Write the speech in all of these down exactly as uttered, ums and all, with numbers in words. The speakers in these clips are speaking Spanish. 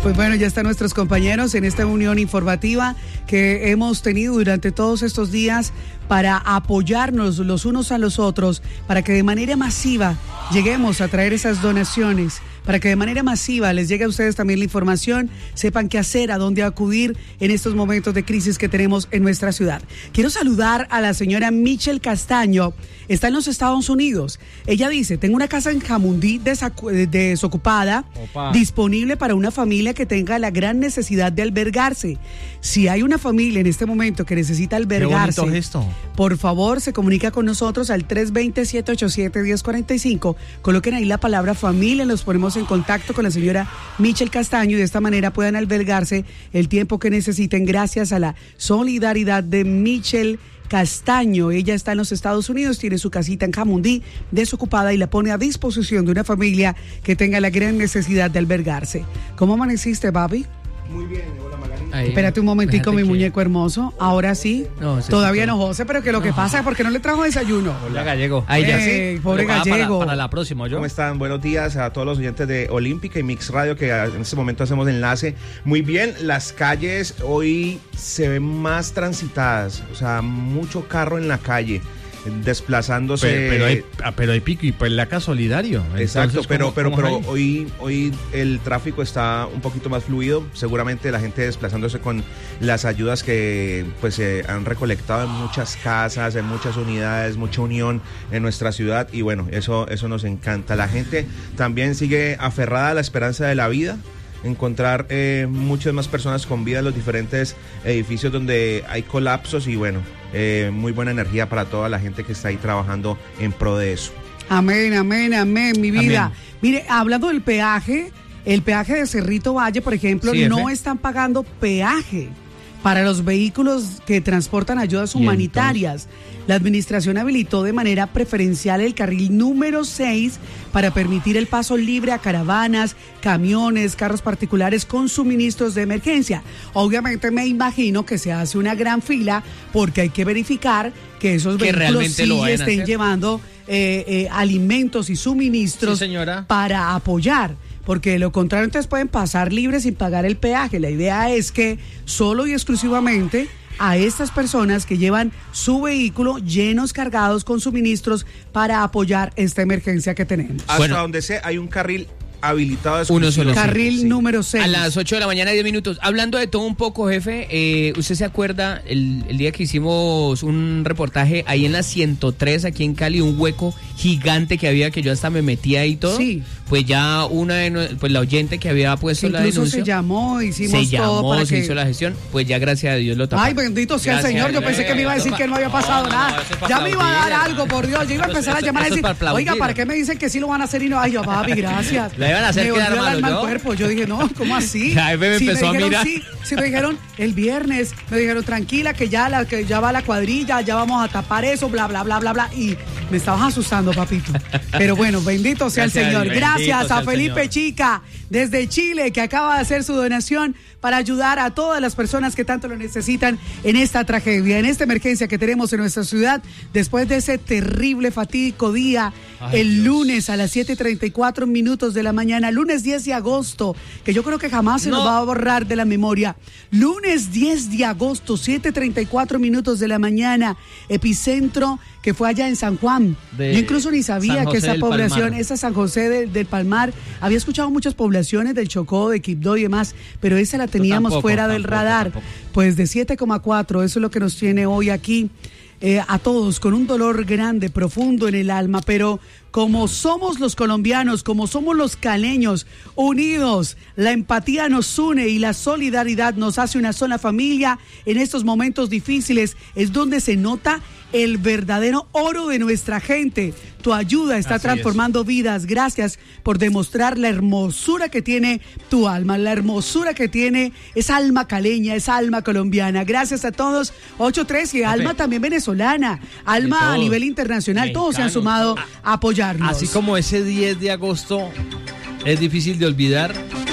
Pues bueno, ya están nuestros compañeros en esta unión informativa que hemos tenido durante todos estos días para apoyarnos los unos a los otros, para que de manera masiva lleguemos a traer esas donaciones, para que de manera masiva les llegue a ustedes también la información, sepan qué hacer, a dónde acudir en estos momentos de crisis que tenemos en nuestra ciudad. Quiero saludar a la señora Michelle Castaño, está en los Estados Unidos. Ella dice, tengo una casa en Jamundí desacu- desocupada, Opa. disponible para una familia que tenga la gran necesidad de albergarse. Si hay una familia en este momento que necesita albergarse, qué bonito gesto. Por favor, se comunica con nosotros al tres dos cero, siete ocho siete, uno cero cuatro cinco. Coloquen ahí la palabra familia, los ponemos en contacto con la señora Michelle Castaño y de esta manera puedan albergarse el tiempo que necesiten gracias a la solidaridad de Michelle Castaño. Ella está en los Estados Unidos, tiene su casita en Jamundí desocupada y la pone a disposición de una familia que tenga la gran necesidad de albergarse. ¿Cómo amaneciste, Babi? Muy bien, hola Magali. Ahí, espérate un momentico, mi que... muñeco hermoso. Ahora sí. No, Todavía no, José, pero que lo no. que pasa es porque no le trajo desayuno. Hola, Gallego. Ahí ya sí. Pobre Pero, Gallego. Para, para la próxima, ¿yo? ¿Cómo están? Buenos días a todos los oyentes de Olímpica y Mix Radio, que en este momento hacemos enlace. Muy bien, las calles hoy se ven más transitadas, o sea, mucho carro en la calle, desplazándose. Pero, pero, hay, pero hay pico y placa solidario. Exacto, Entonces, pero, ¿cómo, pero, cómo pero hoy, hoy el tráfico está un poquito más fluido. Seguramente la gente desplazándose con las ayudas que pues se han recolectado en muchas casas, en muchas unidades, mucha unión en nuestra ciudad. Y bueno, eso, eso nos encanta. La gente también sigue aferrada a la esperanza de la vida. Encontrar eh, muchas más personas con vida en los diferentes edificios donde hay colapsos y bueno, eh, muy buena energía para toda la gente que está ahí trabajando en pro de eso. Amén, amén, amén, mi vida. Amén. Mire, hablando del peaje, el peaje de Cerrito Valle, por ejemplo, sí, no están pagando peaje para los vehículos que transportan ayudas humanitarias. La administración habilitó de manera preferencial el carril número seis para permitir el paso libre a caravanas, camiones, carros particulares con suministros de emergencia. Obviamente me imagino que se hace una gran fila porque hay que verificar que esos que vehículos sí lo estén llevando eh, eh, alimentos y suministros sí, señora. para apoyar. Porque de lo contrario entonces pueden pasar libres sin pagar el peaje. La idea es que solo y exclusivamente a estas personas que llevan su vehículo llenos, cargados con suministros para apoyar esta emergencia que tenemos. Hasta bueno, donde sé, hay un carril habilitado. Uno solo. Carril sí. número seis. A las ocho de la mañana, diez minutos. Hablando de todo un poco, jefe, eh, ¿usted se acuerda el, el día que hicimos un reportaje ahí en la ciento tres, aquí en Cali, un hueco gigante que había, que yo hasta me metí ahí y todo? Sí. Pues ya una de, pues la oyente que había puesto la denuncia. Incluso se llamó, hicimos se llamó, todo para se que... hizo la gestión, pues ya gracias a Dios lo tapó. Ay, bendito sea gracias el Señor, yo pensé que me iba a decir que no había pasado no, nada. No, no, ya me iba a dar algo, por Dios, yo iba a empezar eso, a llamar a decir, para oiga, ¿para qué me dicen que sí lo van a hacer y no? Ay, yo, papi, gracias. La iban a hacer me quedar mal malo, ¿no? cuerpo. Yo dije, no, ¿cómo así? Ya, me si empezó me dijeron, a mirar. Sí, sí, me dijeron el viernes, me dijeron, tranquila, que ya, la, que ya va la cuadrilla, ya vamos a tapar eso, bla, bla, bla, bla, bla, y me estabas asustando, papito. Pero bueno, bendito sea gracias el Señor. Gracias a Felipe Chica, desde Chile, que acaba de hacer su donación para ayudar a todas las personas que tanto lo necesitan en esta tragedia, en esta emergencia que tenemos en nuestra ciudad, después de ese terrible, fatídico día, Ay, el Dios. lunes a las siete treinta y cuatro minutos de la mañana, lunes diez de agosto, que yo creo que jamás se no. nos va a borrar de la memoria. Lunes diez de agosto, siete treinta y cuatro minutos de la mañana, epicentro que fue allá en San Juan. De yo incluso ni sabía que esa población, Palmar. esa San José de, del Palmar, había escuchado muchas poblaciones del Chocó, de Quibdó y demás, pero esa la teníamos tampoco, fuera del tampoco, radar. Tampoco. Pues de siete coma cuatro, eso es lo que nos tiene hoy aquí. Eh, a todos con un dolor grande, profundo en el alma, pero como somos los colombianos, como somos los caleños, unidos, la empatía nos une y la solidaridad nos hace una sola familia. En estos momentos difíciles es donde se nota el verdadero oro de nuestra gente. Tu ayuda está Así transformando es. vidas. Gracias por demostrar la hermosura que tiene tu alma, la hermosura que tiene esa alma caleña, esa alma colombiana. Gracias a todos. ocho tres y alma también venezolana, alma a nivel internacional. Mexicano. Todos se han sumado a apoyarnos. Así como ese diez de agosto es difícil de olvidar,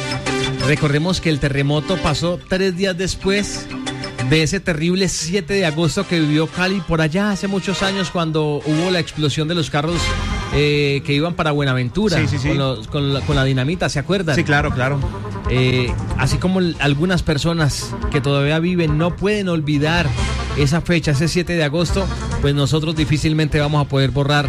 recordemos que el terremoto pasó tres días después de ese terrible siete de agosto que vivió Cali por allá hace muchos años, cuando hubo la explosión de los carros eh, que iban para Buenaventura, sí, sí, sí. Con, los, con, la, con la dinamita, ¿se acuerdan? Sí, claro, claro. eh, así como algunas personas que todavía viven no pueden olvidar esa fecha, ese siete de agosto, pues nosotros difícilmente vamos a poder borrar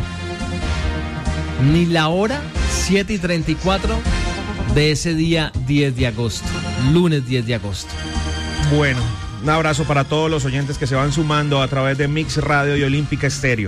ni la hora siete y treinta y cuatro de ese día diez de agosto, lunes diez de agosto. Bueno, un abrazo para todos los oyentes que se van sumando a través de Mix Radio y Olímpica Estéreo.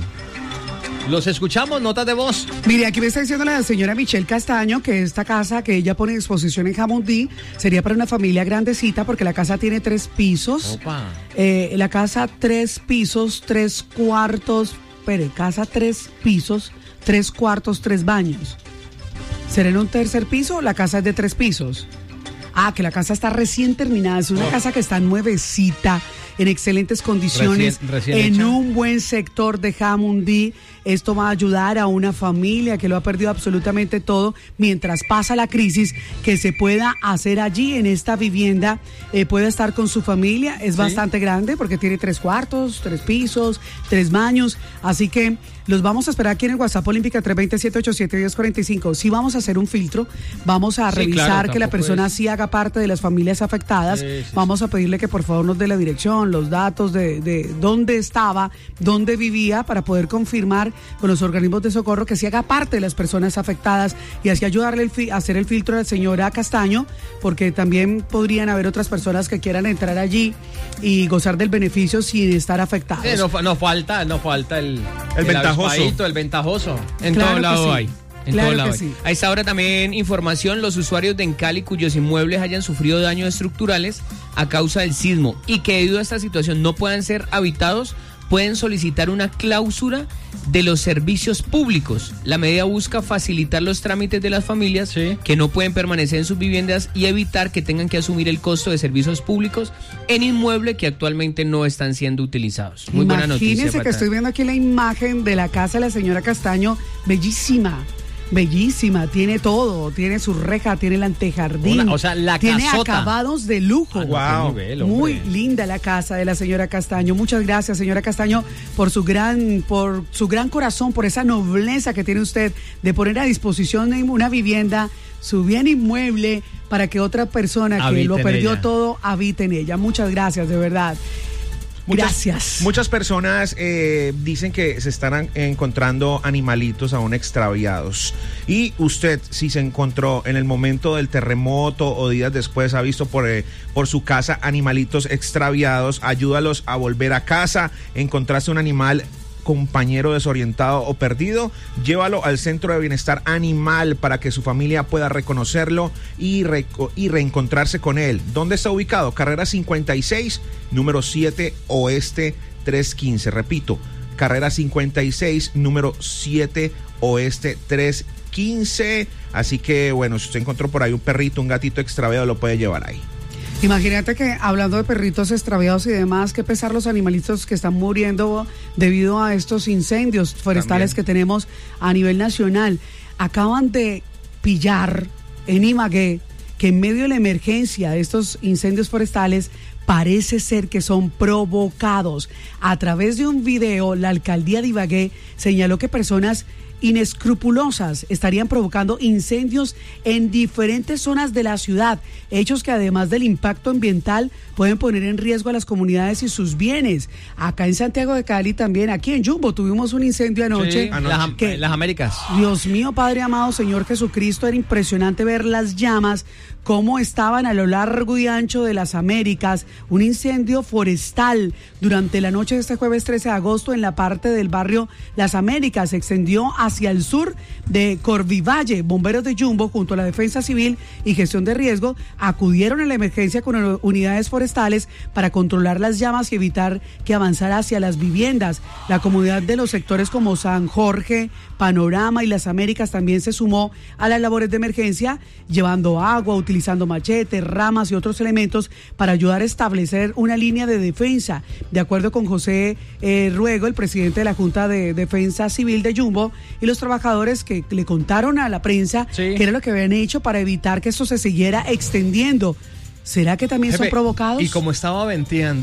Los escuchamos, notas de voz. Mire, aquí me está diciendo la señora Michelle Castaño que esta casa que ella pone en exposición en Jamundí sería para una familia grandecita porque la casa tiene tres pisos. Opa. Eh, la casa tres pisos, tres cuartos, espere, casa tres pisos, tres cuartos, tres baños. ¿Será en un tercer piso o la casa es de tres pisos? Ah, que la casa está recién terminada, es una oh. casa que está nuevecita, en excelentes condiciones, recién, recién en hecha. Un buen sector de Jamundí. Esto va a ayudar a una familia que lo ha perdido absolutamente todo mientras pasa la crisis, que se pueda hacer allí en esta vivienda, eh, pueda estar con su familia. Es sí. bastante grande porque tiene tres cuartos, tres pisos, tres baños, así que los vamos a esperar aquí en el WhatsApp Olímpica tres dos siete, ocho siete, uno cero cuatro cinco. Sí vamos a hacer un filtro, vamos a sí, revisar claro, que la persona es. sí haga parte de las familias afectadas, sí, sí, vamos a pedirle que por favor nos dé la dirección, los datos de, de dónde estaba, dónde vivía, para poder confirmar con los organismos de socorro que sí haga parte de las personas afectadas y así ayudarle el fi- a hacer el filtro a la señora Castaño, porque también podrían haber otras personas que quieran entrar allí y gozar del beneficio sin estar afectados. Sí, no, no falta, no falta el, el, el ventajoso. El ventajoso. En claro todo lado sí. hay. En claro todo lado que sí. A esta hora también información, los usuarios de Encali cuyos inmuebles hayan sufrido daños estructurales a causa del sismo y que debido a esta situación no puedan ser habitados, pueden solicitar una cláusula de los servicios públicos. La medida busca facilitar los trámites de las familias sí. que no pueden permanecer en sus viviendas y evitar que tengan que asumir el costo de servicios públicos en inmuebles que actualmente no están siendo utilizados. Muy buena noticia. Imagínense que estoy viendo aquí la imagen de la casa de la señora Castaño, bellísima. Bellísima, tiene todo, tiene su reja, tiene el antejardín, Una, o sea, la tiene casota. acabados de lujo. Ah, wow. Nivel, muy linda la casa de la señora Castaño. Muchas gracias, señora Castaño, por su gran, por su gran corazón, por esa nobleza que tiene usted de poner a disposición una vivienda, su bien inmueble, para que otra persona que habite lo perdió ella. todo habite en ella. Muchas gracias, de verdad. Muchas, Gracias. Muchas personas eh, dicen que se están encontrando animalitos aún extraviados. Y usted, si se encontró en el momento del terremoto o días después, ha visto por, eh, por su casa animalitos extraviados, ayúdalos a volver a casa. Encontraste un animal compañero desorientado o perdido, llévalo al Centro de Bienestar Animal para que su familia pueda reconocerlo y, reco- y reencontrarse con él. ¿Dónde está ubicado? Carrera cincuenta y seis, número siete Oeste trescientos quince. Repito, Carrera cincuenta y seis, número siete Oeste trescientos quince. Así que, bueno, si usted encontró por ahí un perrito, un gatito extraviado, lo puede llevar ahí. Imagínate que hablando de perritos extraviados y demás, qué pesar los animalitos que están muriendo debido a estos incendios forestales También. que tenemos a nivel nacional. Acaban de pillar en Ibagué que en medio de la emergencia de estos incendios forestales parece ser que son provocados. A través de un video, la alcaldía de Ibagué señaló que personas inescrupulosas estarían provocando incendios en diferentes zonas de la ciudad, hechos que además del impacto ambiental pueden poner en riesgo a las comunidades y sus bienes. Acá en Santiago de Cali también, aquí en Jumbo tuvimos un incendio anoche. Sí, anoche. Las, que, las Américas. Dios mío, Padre amado, Señor Jesucristo, era impresionante ver las llamas, cómo estaban a lo largo y ancho de las Américas. Un incendio forestal durante la noche de este jueves trece de agosto en la parte del barrio Las Américas. Se extendió hacia el sur de Corvivalle. Bomberos de Jumbo junto a la Defensa Civil y Gestión de Riesgo acudieron a la emergencia con unidades forestales para controlar las llamas y evitar que avanzara hacia las viviendas. La comunidad de los sectores como San Jorge, Panorama y Las Américas también se sumó a las labores de emergencia, llevando agua, utilizando machetes, ramas y otros elementos para ayudar a establecer una línea de defensa. De acuerdo con José eh, Ruego, el presidente de la Junta de Defensa Civil de Jumbo, y los trabajadores que le contaron a la prensa sí. qué era lo que habían hecho para evitar que esto se siguiera extendiendo. ¿Será que también Jefe, son provocados? Y como estaba venteando,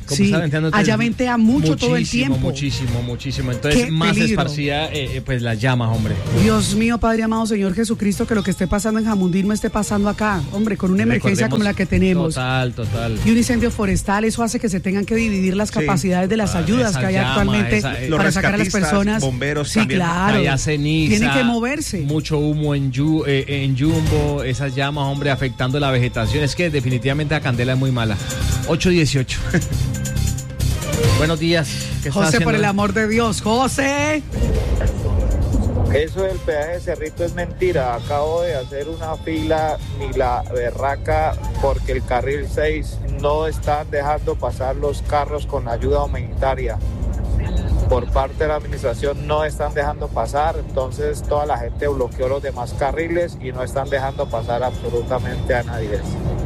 Como Sí, está venteando, entonces, allá ventea mucho todo el tiempo. Muchísimo, muchísimo. Entonces, Qué más peligro. esparcida, eh, eh, pues las llamas, hombre. Dios mío, Padre amado, Señor Jesucristo, que lo que esté pasando en Jamundí no esté pasando acá. Hombre, con una emergencia Recordemos- como la que tenemos. Total, total. Y un incendio forestal, eso hace que se tengan que dividir las Sí. capacidades de las Ah, ayudas esa que hay llama, actualmente esa- eh, Los para sacar a las rescatistas, personas. bomberos Sí, también. claro. Allá ceniza. Tienen que moverse. Mucho humo en, Yu- eh, en Jumbo, esas llamas, hombre, afectando la vegetación. Es que definitivamente la candela es muy mala. ocho dieciocho. Buenos días. ¿Qué está José, por haciendo? el amor de Dios, José. Eso del peaje de Cerrito es mentira. Acabo de hacer una fila ni la berraca porque el carril seis no están dejando pasar los carros con ayuda humanitaria. Por parte de la administración no están dejando pasar, entonces toda la gente bloqueó los demás carriles y no están dejando pasar absolutamente a nadie.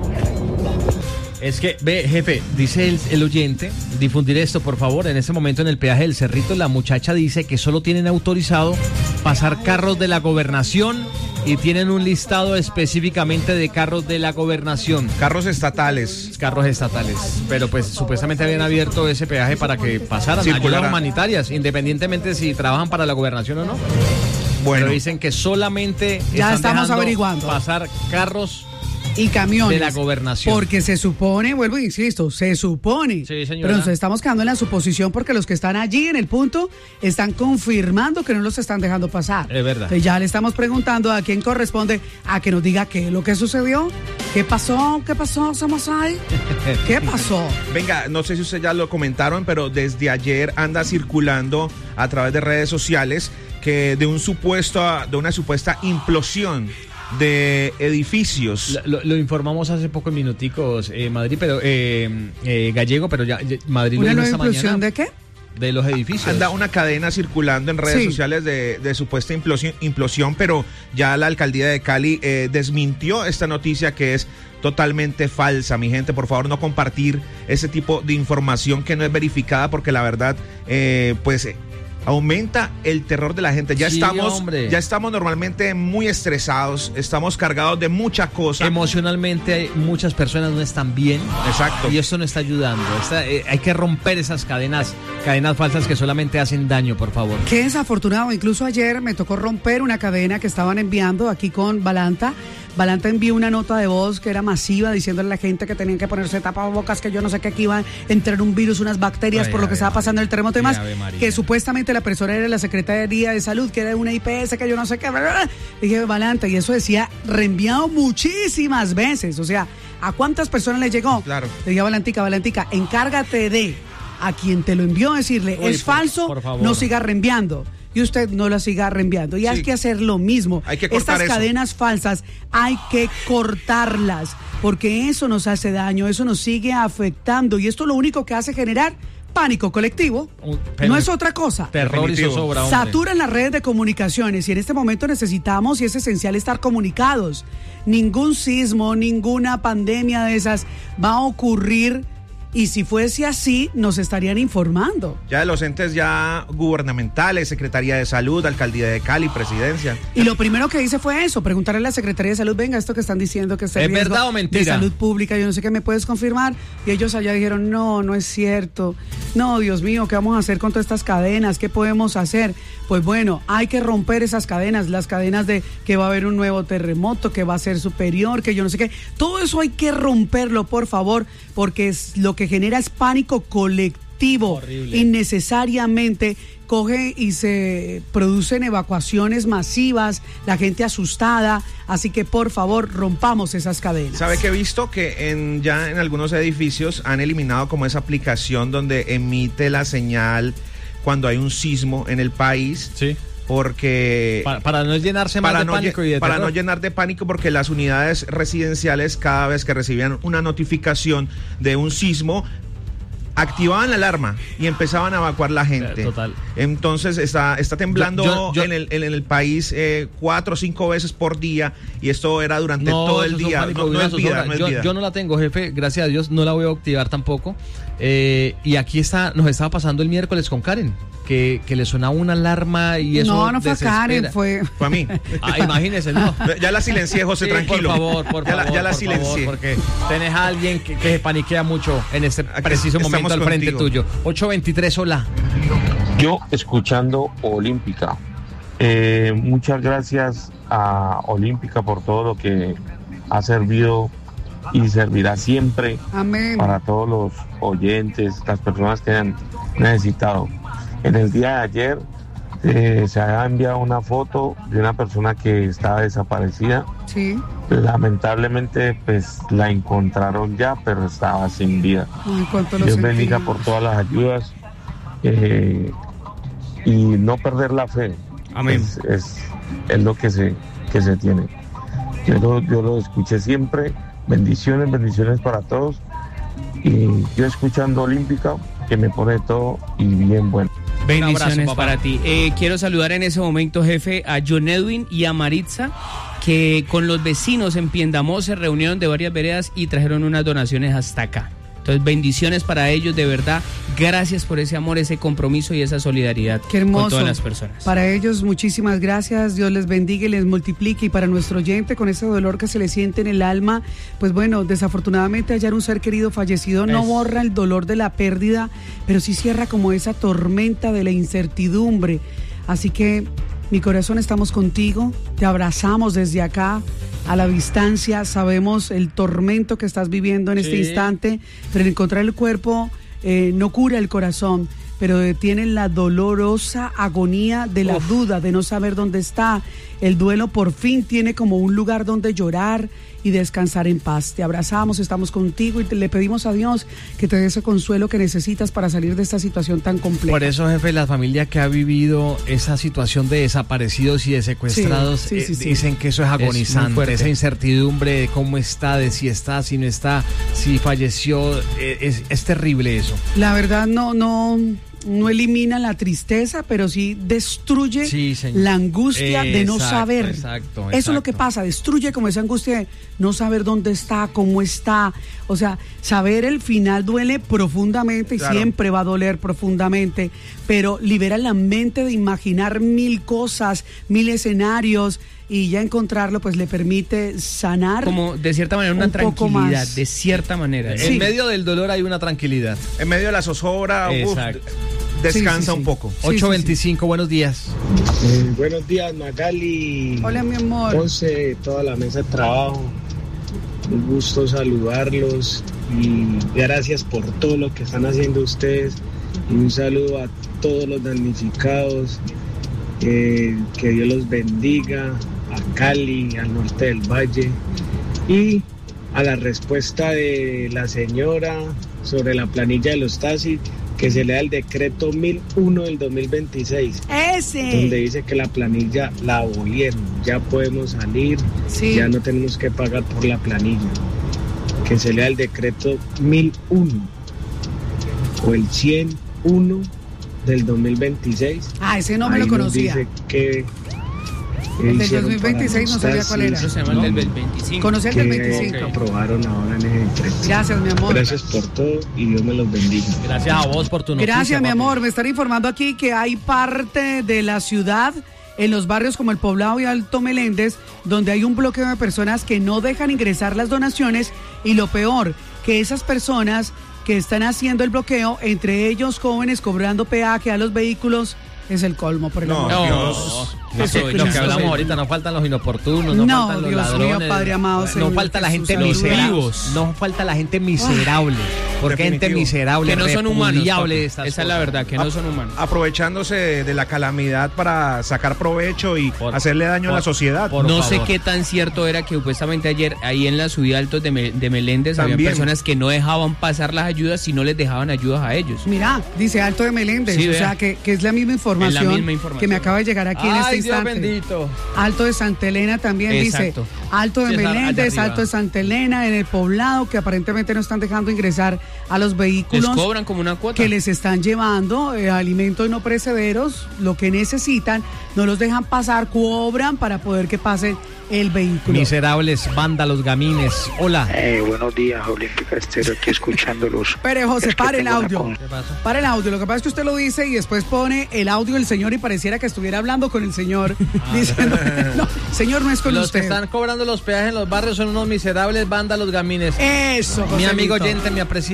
Es que, ve, jefe, dice el, el oyente, difundir esto, por favor. En este momento en el peaje del Cerrito, la muchacha dice que solo tienen autorizado pasar carros de la gobernación y tienen un listado específicamente de carros de la gobernación. Carros estatales. Carros estatales. Pero pues supuestamente habían abierto ese peaje para que pasaran Circulara. ayudas humanitarias, independientemente si trabajan para la gobernación o no. Bueno, Pero dicen que solamente Ya están estamos dejando averiguando. pasar carros Y camiones. de la gobernación. Porque se supone, vuelvo e insisto, se supone. Sí, señora. Pero nos estamos quedando en la suposición porque los que están allí en el punto están confirmando que no los están dejando pasar. Es verdad. Entonces ya le estamos preguntando a quién corresponde a que nos diga qué es lo que sucedió. ¿Qué pasó? ¿Qué pasó, Samasai? ¿Qué pasó? venga, no sé si ustedes ya lo comentaron, pero desde ayer anda circulando a través de redes sociales que de un supuesto, de una supuesta implosión de edificios. Lo, lo- lo informamos hace pocos minuticos, eh, Madrid, pero eh, eh, Gallego, pero ya, ya- Madrid lo ¿Una dijo nueva esta inclusión mañana. de qué? De los edificios. Anda una cadena circulando en redes Sí. sociales de, de supuesta implosión, implosión, pero ya la alcaldía de Cali eh, desmintió esta noticia que es totalmente falsa. Mi gente, por favor, no compartir ese tipo de información que no es verificada porque la verdad, eh, pues... eh, aumenta el terror de la gente. Ya Sí, estamos, hombre. ya estamos normalmente muy estresados, estamos cargados de mucha cosa. Emocionalmente hay- muchas personas no están bien. Exacto. Y eso no está ayudando. Está- eh, hay que romper esas cadenas, cadenas falsas que solamente hacen daño, por favor. Qué desafortunado. Incluso ayer me tocó romper una cadena que estaban enviando aquí con Balanta. Balanta envió una nota de voz que era masiva diciéndole a la gente que tenían que ponerse tapabocas, que yo no sé qué, que iban a entrar un virus, unas bacterias Ay, por lo que Ave estaba pasando en el terremoto y María, más. Ave María. Que supuestamente la persona era la Secretaría de Salud, que era una I P S, que yo no sé qué. Bla, bla, bla. Dije, Balanta, y eso decía reenviado muchísimas veces. O sea, ¿a cuántas personas le llegó? Claro. Le dije, Balantica, Balantica, encárgate de a quien te lo envió decirle, Uy, es por- falso, por favor. no siga reenviando. Y usted no la siga reenviando. Y hay Sí. que hacer lo mismo. Hay que cortar Estas eso. cadenas falsas hay que cortarlas, porque eso nos hace daño, eso nos sigue afectando. Y esto lo único que hace generar pánico colectivo. Un- pero- No es otra cosa. Terror y Definitivo. zozobra, hombre. Saturan las redes de comunicaciones y en este momento necesitamos y es esencial estar comunicados. Ningún sismo, ninguna pandemia de esas va a ocurrir y si fuese así nos estarían informando. Ya de los entes ya gubernamentales, Secretaría de Salud, Alcaldía de Cali, Presidencia. Y lo primero que hice fue eso, preguntarle a la Secretaría de Salud, venga, esto que están diciendo que está en ¿Es riesgo verdad o mentira? de salud pública, yo no sé qué, ¿me puedes confirmar? Y ellos allá dijeron, no, no es cierto. No, Dios mío, ¿qué vamos a hacer con todas estas cadenas? ¿Qué podemos hacer? Pues bueno, hay que romper esas cadenas, las cadenas de que va a haber un nuevo terremoto, que va a ser superior, que yo no sé qué. Todo eso hay que romperlo, por favor, porque es, lo que genera es pánico colectivo. Horrible. Innecesariamente coge y se producen evacuaciones masivas, la gente asustada, así que por favor rompamos esas cadenas. ¿Sabe que he visto que en, ya en algunos edificios han eliminado como esa aplicación donde emite la señal cuando hay un sismo en el país? Sí. Porque Para, para no llenarse más para de no, pánico lle- y de para terror. no llenar de pánico, porque las unidades residenciales cada vez que recibían una notificación de un sismo activaban la alarma y empezaban a evacuar la gente. Eh, total. Entonces está, está temblando Yo- yo- yo- en, el, en el país eh, cuatro o cinco veces por día y esto era durante todo el eso es un día. pánico No, de no una es vida, zozobra. no es yo, vida. yo no la tengo, jefe, gracias a Dios, no la voy a activar tampoco. Eh, y aquí está, nos estaba pasando el miércoles con Karen, que, que le sonaba una alarma y eso no, no fue a desespera. Karen, fue... Fue a mí. Ah, imagínese, no. Ya la silencié, José, Sí, tranquilo. Por favor, por ya favor. La, ya la por silencié. favor, porque tenés a alguien que, que se paniquea mucho en este Aquí preciso estamos momento. corriendo al frente tuyo. ocho veintitrés, hola. Yo escuchando Olímpica. Eh, muchas gracias a Olímpica por todo lo que ha servido y servirá siempre. Amén. Para todos los oyentes, las personas que han necesitado. En el día de ayer eh, se ha enviado una foto de una persona que estaba desaparecida. Sí. Lamentablemente pues la encontraron ya, pero estaba sin vida. Ay, cuánto lo Dios bendiga sentimos. por todas las ayudas eh, y no perder la fe. Amén. Es, es, es lo que se, que se tiene. Yo lo, yo lo escuché siempre. Bendiciones, bendiciones para todos. Y yo escuchando Olímpica, que me pone todo y bien bueno. Bendiciones abrazo, para ti. Eh, quiero saludar en ese momento, jefe, a John Edwin y a Maritza, que con los vecinos en Piendamó se reunieron de varias veredas y trajeron unas donaciones hasta acá. Entonces, bendiciones para ellos, de verdad. Gracias por ese amor, ese compromiso y esa solidaridad Qué hermoso. con todas las personas. Para ellos, muchísimas gracias. Dios les bendiga y les multiplique. Y para nuestro oyente, con ese dolor que se le siente en el alma, pues bueno, desafortunadamente hallar un ser querido fallecido no Es. borra el dolor de la pérdida, pero sí cierra como esa tormenta de la incertidumbre. Así que, mi corazón, estamos contigo. Te abrazamos desde acá. A la distancia, sabemos el tormento que estás viviendo en este Sí. instante, pero el encontrar el cuerpo eh, no cura el corazón, pero detiene la dolorosa agonía de la Uf. duda, de no saber dónde está. El duelo por fin tiene como un lugar donde llorar y descansar en paz. Te abrazamos, estamos contigo y te, le pedimos a Dios que te dé ese consuelo que necesitas para salir de esta situación tan compleja. Por eso, jefe, la familia que ha vivido esa situación de desaparecidos y de secuestrados, Sí, sí, sí, eh, sí. dicen que eso es Es muy agonizante, fuerte. esa incertidumbre de cómo está, de si está, si no está, si falleció, eh, es, es terrible eso. La verdad no, no, no elimina la tristeza, pero sí destruye Sí, señor. la angustia de no Exacto, saber. exacto, Eso es lo que exacto. pasa, destruye como esa angustia de no saber dónde está, cómo está. O sea, saber el final duele profundamente y Claro. siempre va a doler profundamente, pero libera la mente de imaginar mil cosas, mil escenarios, y ya encontrarlo pues le permite sanar. Como de cierta manera una un poco tranquilidad, más. de cierta manera. Sí. En medio del dolor hay una tranquilidad. En medio de la zozobra, uf, Exacto. descansa Sí, sí, sí. un poco. Sí, ocho sí, veinticinco, buenos días. Eh, buenos días, Magali. Hola, mi amor. Ponce, toda la mesa de trabajo. Un gusto saludarlos y gracias por todo lo que están haciendo ustedes. Y un saludo a todos los damnificados. Eh, que Dios los bendiga. A Cali, al norte del valle. Y a la respuesta de la señora sobre la planilla de los taxis, que se lea el decreto mil uno del dos mil veintiséis. Ese. Donde dice que la planilla la abolieron, ya podemos salir, Sí. ya no tenemos que pagar por la planilla. Que se lea el decreto mil uno o el ciento uno del dos mil veintiséis. Ah, ese no me Ahí lo nos conocía. dice que, que El del hicieron dos mil veintiséis para no los sabía cuál era. taxis, Eso se llama ¿no? el del veinticinco. Conocí el del que veinticinco. aprobaron ahora en ese decreto. Gracias, mi amor. Gracias por todo y Dios me los bendiga. Gracias a vos por tu noticia. Gracias, mi papi. amor. Me están informando aquí que hay parte de la ciudad, en los barrios como el Poblado y Alto Meléndez, donde hay un bloqueo de personas que no dejan ingresar las donaciones y lo peor, que esas personas que están haciendo el bloqueo, entre ellos jóvenes cobrando peaje a los vehículos, es el colmo, por el No, amor. No, Dios. Lo que, lo que Jesucristo. hablamos ahorita, no faltan los inoportunos, no, No, faltan los Dios mío, ladrones. Padre amado, no Señor falta la Jesús, gente ayúdanos. miserable. No falta la gente miserable. Porque hay gente Definitivo. miserable, Que no son humanos. repudiable papi. de Esa estas es la cosas. verdad, que no son humanos. Aprovechándose de la calamidad para sacar provecho y Por- hacerle daño a la por- sociedad. por- No favor. sé qué tan cierto era que supuestamente ayer ahí en la subida altos de, Me- de Meléndez había También. personas que no dejaban pasar las ayudas si no les dejaban ayudas a ellos. Mira, dice Alto de Meléndez, Sí, o vea. sea que, que es la misma información, Es la misma información. que me acaba de llegar aquí en este Ay, Dios instante. bendito. Alto de Santa Elena también Exacto. dice, Alto de Sí, es allá Meléndez, arriba. Alto de Santa Elena, en el Poblado, que aparentemente no están dejando ingresar a los Les vehículos cobran como una cuota. que les están llevando eh, alimentos no perecederos, lo que necesitan, no los dejan pasar, cobran para poder que pase el vehículo. Miserables, vándalos, gamines. Hola. Eh, buenos días, Olímpica Estéreo, aquí escuchándolos. Pero José, Es que pare el tengo una audio. con- ¿Qué pasó? Para el audio, lo que pasa es que usted lo dice y después pone el audio del señor y pareciera que estuviera hablando con el señor diciendo, no, señor, no es con Los usted. que están cobrando los peajes en los barrios son unos miserables, vándalos, gamines. Eso, Mi amigo Joselito. oyente, mi apreciado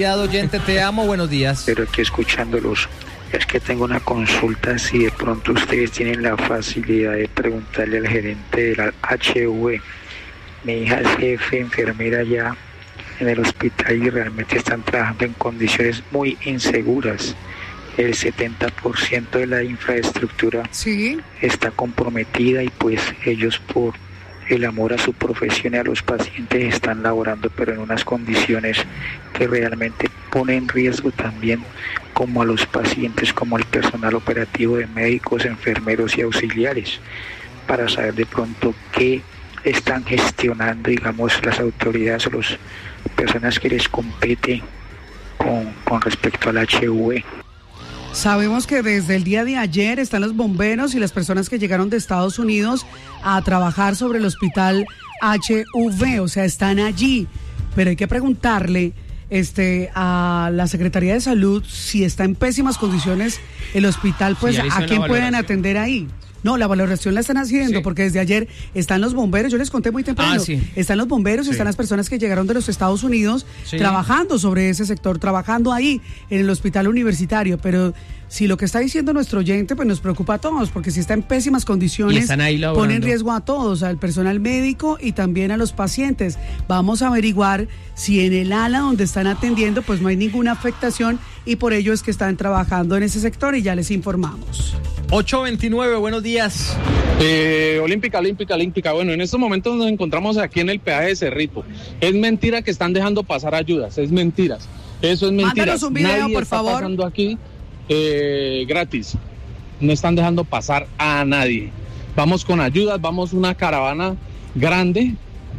bloqueado, oyente, te amo, buenos días. Pero aquí escuchándolos, es que tengo una consulta, si de pronto ustedes tienen la facilidad de preguntarle al gerente de la H V. Mi hija es jefe, enfermera ya en el hospital y realmente están trabajando en condiciones muy inseguras. El setenta por ciento de la infraestructura sí. está comprometida y pues ellos por el amor a su profesión y a los pacientes están laborando, pero en unas condiciones que realmente ponen en riesgo también como a los pacientes, como al personal operativo de médicos, enfermeros y auxiliares, para saber de pronto qué están gestionando, digamos, las autoridades o las personas que les compete con, con respecto al H V. Sabemos que desde el día de ayer están los bomberos y las personas que llegaron de Estados Unidos a trabajar sobre el hospital H V, o sea, están allí. Pero hay que preguntarle este, a la Secretaría de Salud si está en pésimas condiciones el hospital, pues, sí, ¿a quién pueden atender ahí? No, la valoración la están haciendo, sí, porque desde ayer están los bomberos, yo les conté muy temprano, ah, sí. están los bomberos, sí. están las personas que llegaron de los Estados Unidos, sí, trabajando sobre ese sector, trabajando ahí en el hospital universitario, pero si lo que está diciendo nuestro oyente, pues nos preocupa a todos, porque si está en pésimas condiciones, pone en riesgo a todos, al personal médico y también a los pacientes. Vamos a averiguar si en el ala donde están atendiendo, pues no hay ninguna afectación y por ello es que están trabajando en ese sector y ya les informamos. ocho veintinueve, buenos días. Eh, olímpica, olímpica, olímpica. Bueno, en estos momentos nos encontramos aquí en el peaje de Cerrito. Es mentira que están dejando pasar ayudas, es mentiras. Eso es mentira. Mándanos un video, Nadie por está favor. pasando aquí eh, gratis. No están dejando pasar a nadie. Vamos con ayudas, vamos una caravana grande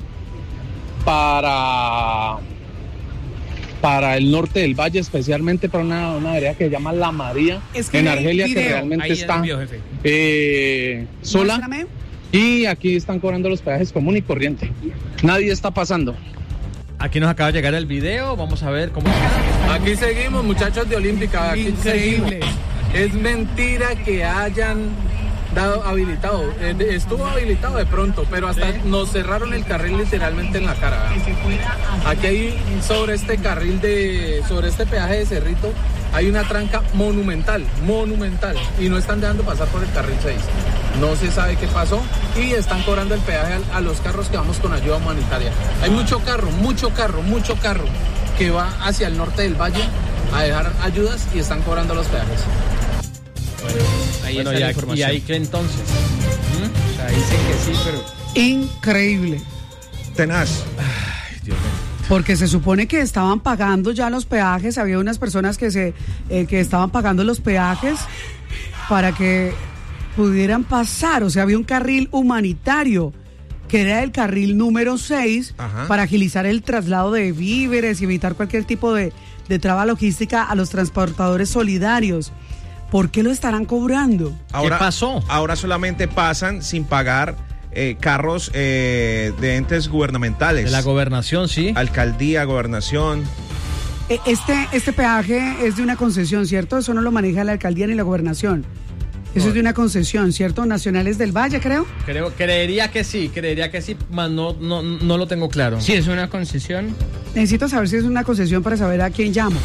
para... para el norte del valle, especialmente para una, una vereda que se llama La María, es que en Argelia, video. que realmente Ahí está envío, jefe. eh, sola. Muéstrame. Y aquí están cobrando los peajes común y corriente. Nadie está pasando. Aquí nos acaba de llegar el video, vamos a ver cómo... Aquí seguimos, muchachos de Olímpica. Aquí Increíble. seguimos. Es mentira que hayan dado habilitado. Eh, Estuvo habilitado de pronto, pero hasta nos cerraron el carril literalmente en la cara. Aquí hay, sobre este carril de, sobre este peaje de Cerrito, hay una tranca monumental, monumental, y no están dejando pasar por el carril seis. No se sabe qué pasó y están cobrando el peaje a, a los carros que vamos con ayuda humanitaria. Hay mucho carro, mucho carro, mucho carro que va hacia el norte del valle a dejar ayudas y están cobrando los peajes. Bueno, ahí Bueno, está y, la aquí- información. y ahí que entonces... ¿Mm? O sea, dicen que sí, pero... Increíble. Tenaz. Ay, Dios mío. Porque se supone que estaban pagando ya los peajes, había unas personas que se eh, que estaban pagando los peajes para que pudieran pasar, o sea, había un carril humanitario que era el carril número seis. Ajá. Para agilizar el traslado de víveres y evitar cualquier tipo de, de traba logística a los transportadores solidarios. ¿Por qué lo estarán cobrando? Ahora, pasó? Ahora solamente pasan sin pagar eh, carros eh, de entes gubernamentales. De la gobernación, sí. Alcaldía, gobernación. Eh, Este, este peaje es de una concesión, ¿cierto? Eso no lo maneja la alcaldía ni la gobernación. Eso No. es de una concesión, ¿cierto? Nacionales del Valle, creo. Creo, creería que sí, creería que sí, mas no, no, no lo tengo claro. Sí, es una concesión. Necesito saber si es una concesión para saber a quién llamo.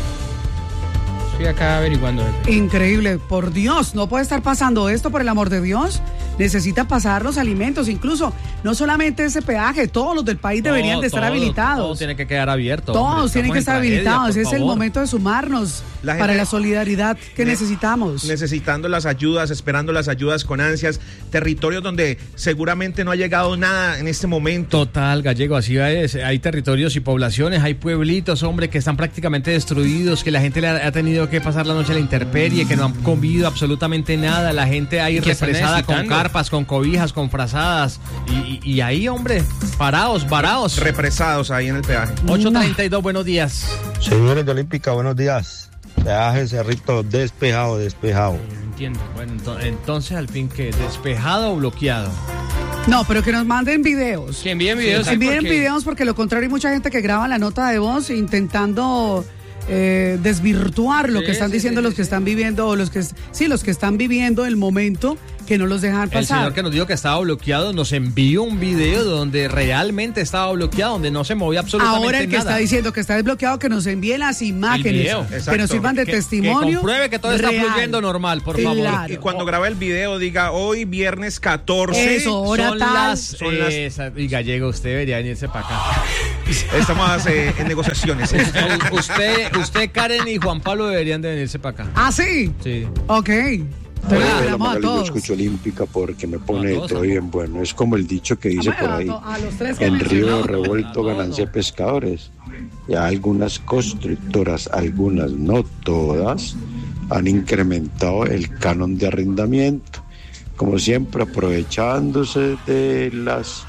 Estoy acá averiguando. jefe. Increíble, por Dios, no puede estar pasando esto, por el amor de Dios. Necesita pasar los alimentos, incluso no solamente ese peaje, todos los del país deberían Todo, de estar todo, habilitados. Todo tiene que quedar abierto. Todos hombre, tienen que estamos estar en tragedia, habilitados. por Ese es el favor. momento de sumarnos La para gente- la solidaridad que Ne- necesitamos. Necesitando las ayudas, esperando las ayudas con ansias. Territorios donde seguramente no ha llegado nada en este momento. Total, Gallego, así es. Hay territorios y poblaciones, hay pueblitos, hombre, que están prácticamente destruidos, que la gente le ha, ha tenido que pasar la noche a la intemperie, que no han comido absolutamente nada. La gente ahí Que están represada con necesitando. carpas, con cobijas, con frazadas. Y, y- y ahí, hombre, parados, varados. Represados ahí en el peaje. ocho treinta y dos, buenos días. Señores de Olímpica, buenos días. Peaje Cerrito despejado, despejado. Entiendo. Bueno, ento- entonces al fin que despejado o bloqueado. No, pero que nos manden videos. Que envíen videos. sí, Envíen porque- videos porque lo contrario hay mucha gente que graba la nota de voz intentando eh, desvirtuar lo Sí, que están sí, diciendo sí, los sí, que sí. están viviendo o los que sí los que están viviendo el momento que no los dejan pasar. El señor que nos dijo que estaba bloqueado nos envió un video donde realmente estaba bloqueado, donde no se movía absolutamente nada. Ahora el que nada. está diciendo que está desbloqueado, que nos envíe las imágenes, que nos sirvan de que, testimonio. Que compruebe que todo real. está fluyendo normal, por Claro. favor. Y cuando grabe el video diga hoy viernes catorce. Eso, hora son tal. las, Son las- eh, y Gallego, usted debería venirse para acá. Estamos eh, en negociaciones. U- usted, usted, Karen y Juan Pablo deberían de venirse para acá. ¿Ah, sí? Sí. Ok. Entonces, Hola, hablamos a Magali, yo todos. escucho Olímpica porque me pone No, todos todo bien bueno. Es como el dicho que dice Ah, por bueno, ahí, a to- a los tres que en mencionó. río revuelto ganancia de pescadores. Ya algunas constructoras, algunas, no todas, han incrementado el canon de arrendamiento. Como siempre, aprovechándose de las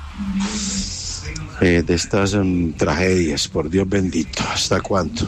eh, de estas um, tragedias, por Dios bendito. ¿Hasta cuánto?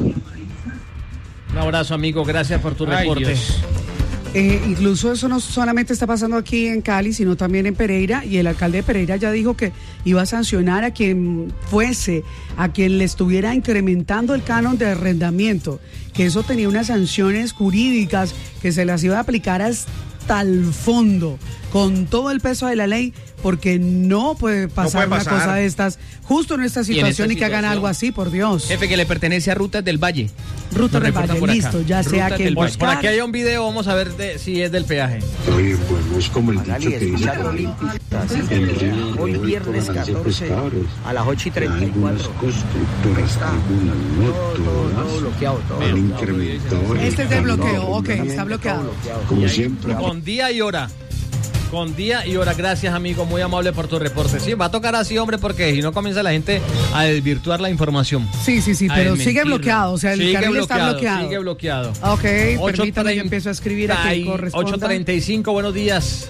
Un abrazo, amigo. Gracias por tu Ay, reporte. Dios. Eh, incluso eso no solamente está pasando aquí en Cali, sino también en Pereira, y el alcalde de Pereira ya dijo que iba a sancionar a quien fuese, a quien le estuviera incrementando el canon de arrendamiento, que eso tenía unas sanciones jurídicas que se las iba a aplicar hasta el fondo, con todo el peso de la ley, porque no puede pasar, puede una pasar. cosa de estas, justo en esta en situación, y, esta que hagan situación, algo así, por Dios. Jefe, que le pertenece a Rutas del Valle. Ruta Nos del reportan Valle, por acá. listo, ya sea Rutas que del el Por, Valle. por buscar- aquí hay un video, vamos a ver de- si es del peaje. Oye, bueno, es como el dicho que dice escuchar por ahí, Olímpica, en río hoy revuelto viernes ganancia de catorce pescadores. a las ocho y Ya treinta y algunas cuatro. constructoras, Está. algunas, no Todo, todo, todo todas, bloqueado, todo han bloqueado. incrementado el Este es de canon de bloqueo, ok, arrendamiento. está bloqueado. Como siempre, Con día y hora. Con día y hora. Gracias, amigo. Muy amable por tu reporte. Sí, va a tocar así, hombre, porque si no comienza la gente a desvirtuar la información. Sí, sí, sí, A pero desmentirla. sigue bloqueado, o sea, el Sigue carril está bloqueado. Sigue bloqueado. Ok, permítame treinta que empiezo a escribir a quien corresponda. ocho treinta y cinco, buenos días.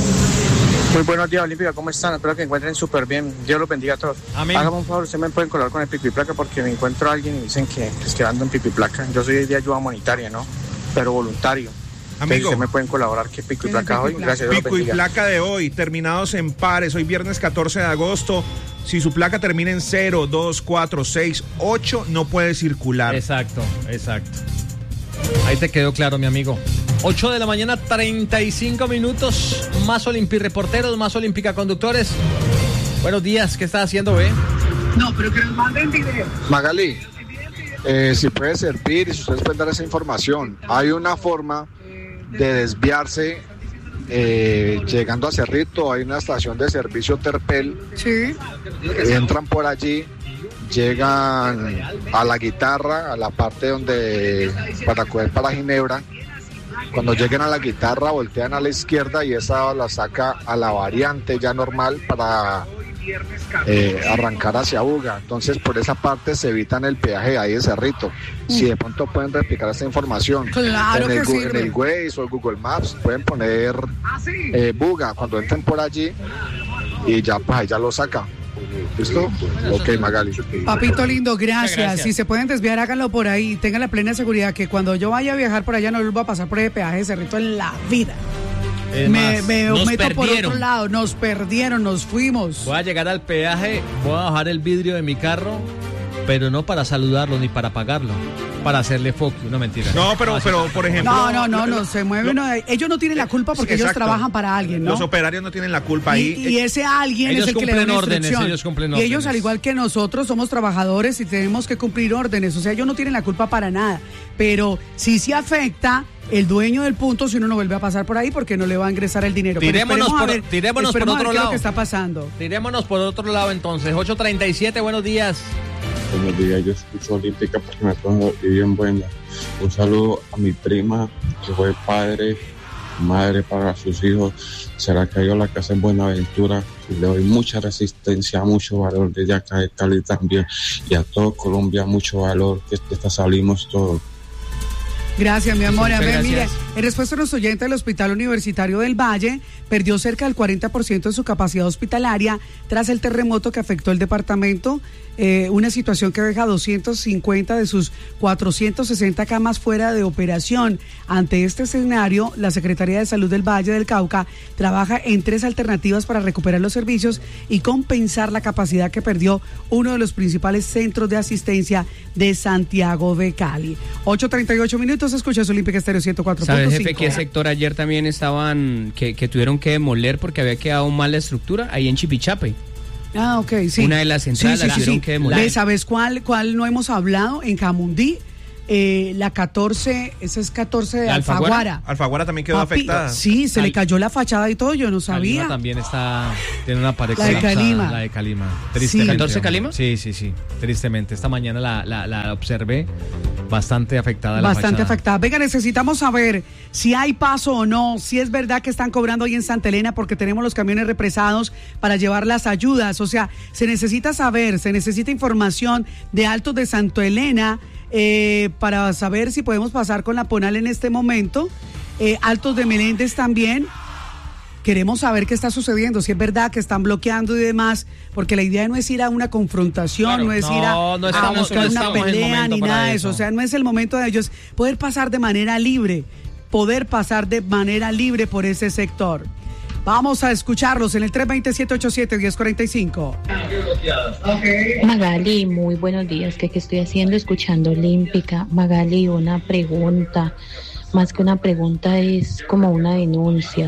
Muy buenos días, Olímpica, ¿cómo están? Espero que encuentren súper bien. Dios los bendiga a todos. Amén. Hágame un favor, ¿ustedes me pueden colar con el pico y placa? Porque me encuentro a alguien y dicen que es que ando en pico y placa. Yo soy de ayuda humanitaria, ¿no? Pero voluntario. Entonces, Amigo. ¿ustedes me pueden colaborar? ¿Qué pico y ¿Tiene placa pico y hoy? placa? Gracias, Dios los Pico y bendiga. placa de hoy, terminados en pares. Hoy viernes catorce de agosto. Si su placa termina en cero, dos, cuatro, seis, ocho, no puede circular. Exacto, exacto. Ahí te quedó claro, mi amigo. ocho de la mañana, treinta y cinco minutos. Más Olimpi reporteros, más Olímpica conductores. Buenos días, ¿qué estás haciendo, ve? No, pero que nos manden video. Magali, eh, si puede servir y si ustedes pueden dar esa información, hay una forma de desviarse eh, llegando a Cerrito, hay una estación de servicio Terpel, Sí. entran por allí, llegan a la guitarra, a la parte donde para coger para Ginebra. Cuando lleguen a la guitarra voltean a la izquierda y esa la saca a la variante ya normal para eh, arrancar hacia Buga. Entonces por esa parte se evitan el peaje ahí de Cerrito. Si de pronto pueden replicar esta información Claro en, el, que Gu- sirve. en el Waze o Google Maps, pueden poner eh, Buga cuando entren por allí y ya pues ahí ya lo saca. ¿Listo? Ok, Magali. Papito lindo, gracias. gracias. Si se pueden desviar, háganlo por ahí. Tengan la plena seguridad que cuando yo vaya a viajar por allá no les va a pasar por ese peaje de Cerrito en la vida. Es Me, más, me nos meto por perdieron. otro lado. Nos perdieron, nos fuimos. Voy a llegar al peaje, voy a bajar el vidrio de mi carro, pero no para saludarlo ni para apagarlo, para hacerle foco, no mentira. No, pero, pero por ejemplo. No, no, no, lo- no, se mueve uno. Ellos no tienen la culpa porque ellos Exacto. trabajan para alguien, ¿no? Los operarios no tienen la culpa Y, ahí. y ese alguien Ellos es el que le da cumplen una órdenes, instrucción. ellos cumplen Y ellos, órdenes. al igual que nosotros, somos trabajadores y tenemos que cumplir órdenes. O sea, ellos no tienen la culpa para nada. Pero sí se afecta el dueño del punto si uno no vuelve a pasar por ahí porque no le va a ingresar el dinero. Pero Tirémonos esperemos a por- ver- tirémonos por esperemos a ver otro qué es lado. lo que está pasando. Tirémonos por otro lado entonces. ocho treinta y siete, buenos días. Buenos días, yo escucho Olímpica porque me pongo bien buena. Un saludo a mi prima que fue padre, madre para sus hijos. Será que yo la casa en Buenaventura. Y le doy mucha resistencia, mucho valor desde acá de Cali también. Y a todo Colombia, mucho valor, que de esta salimos todos. Gracias, mi amor. A Muchas ver, mire, gracias. en respuesta a nuestro oyente, el Hospital Universitario del Valle perdió cerca del cuarenta por ciento de su capacidad hospitalaria tras el terremoto que afectó el departamento, eh, una situación que deja doscientos cincuenta de sus cuatrocientos sesenta camas fuera de operación. Ante este escenario, la Secretaría de Salud del Valle del Cauca trabaja en tres alternativas para recuperar los servicios y compensar la capacidad que perdió uno de los principales centros de asistencia de Santiago de Cali. ocho treinta y ocho minutos, escuchas Olímpica Estéreo ciento cuatro punto ¿Sabe, jefe, cinco. qué sector ayer también estaban, que, que tuvieron que demoler porque había quedado mal la estructura? Ahí en Chipichape. Ah, ok, sí. Una de las centrales sí, sí, la sí, tuvieron sí. que demoler. ¿Ve, ¿Sabes cuál, cuál no hemos hablado? En Jamundí, eh, la catorce, esa es catorce de ¿La Alfaguara? Alfaguara. Alfaguara también quedó Papi, afectada. Sí, se Cal- le cayó la fachada y todo, yo no sabía. Calima también está, tiene una pared La de colapsada, Calima. La de Calima. Sí. Tristemente, ¿catorce hombre. Calima? Sí, sí, sí. Tristemente. Esta mañana la, la, la observé bastante afectada la Bastante fachada. afectada. Venga, necesitamos saber si hay paso o no, si es verdad que están cobrando hoy en Santa Elena porque tenemos los camiones represados para llevar las ayudas. O sea, se necesita saber, se necesita información de Altos de Santa Elena eh, para saber si podemos pasar con la Ponal en este momento. Eh, Altos de Meléndez también. Queremos saber qué está sucediendo, si es verdad que están bloqueando y demás, porque la idea no es ir a una confrontación, Claro, no es no, ir a, no a estamos- buscar no una estamos en el pelea momento ni para nada de eso. eso. O sea, no es el momento de ellos poder pasar de manera libre, poder pasar de manera libre por ese sector. Vamos a escucharlos en el tres dos siete, siete ocho siete, uno cero cuatro cinco. Magali, muy buenos días. ¿Qué, qué estoy haciendo? Escuchando Olímpica. Magali, una pregunta. Más que una pregunta, es como una denuncia.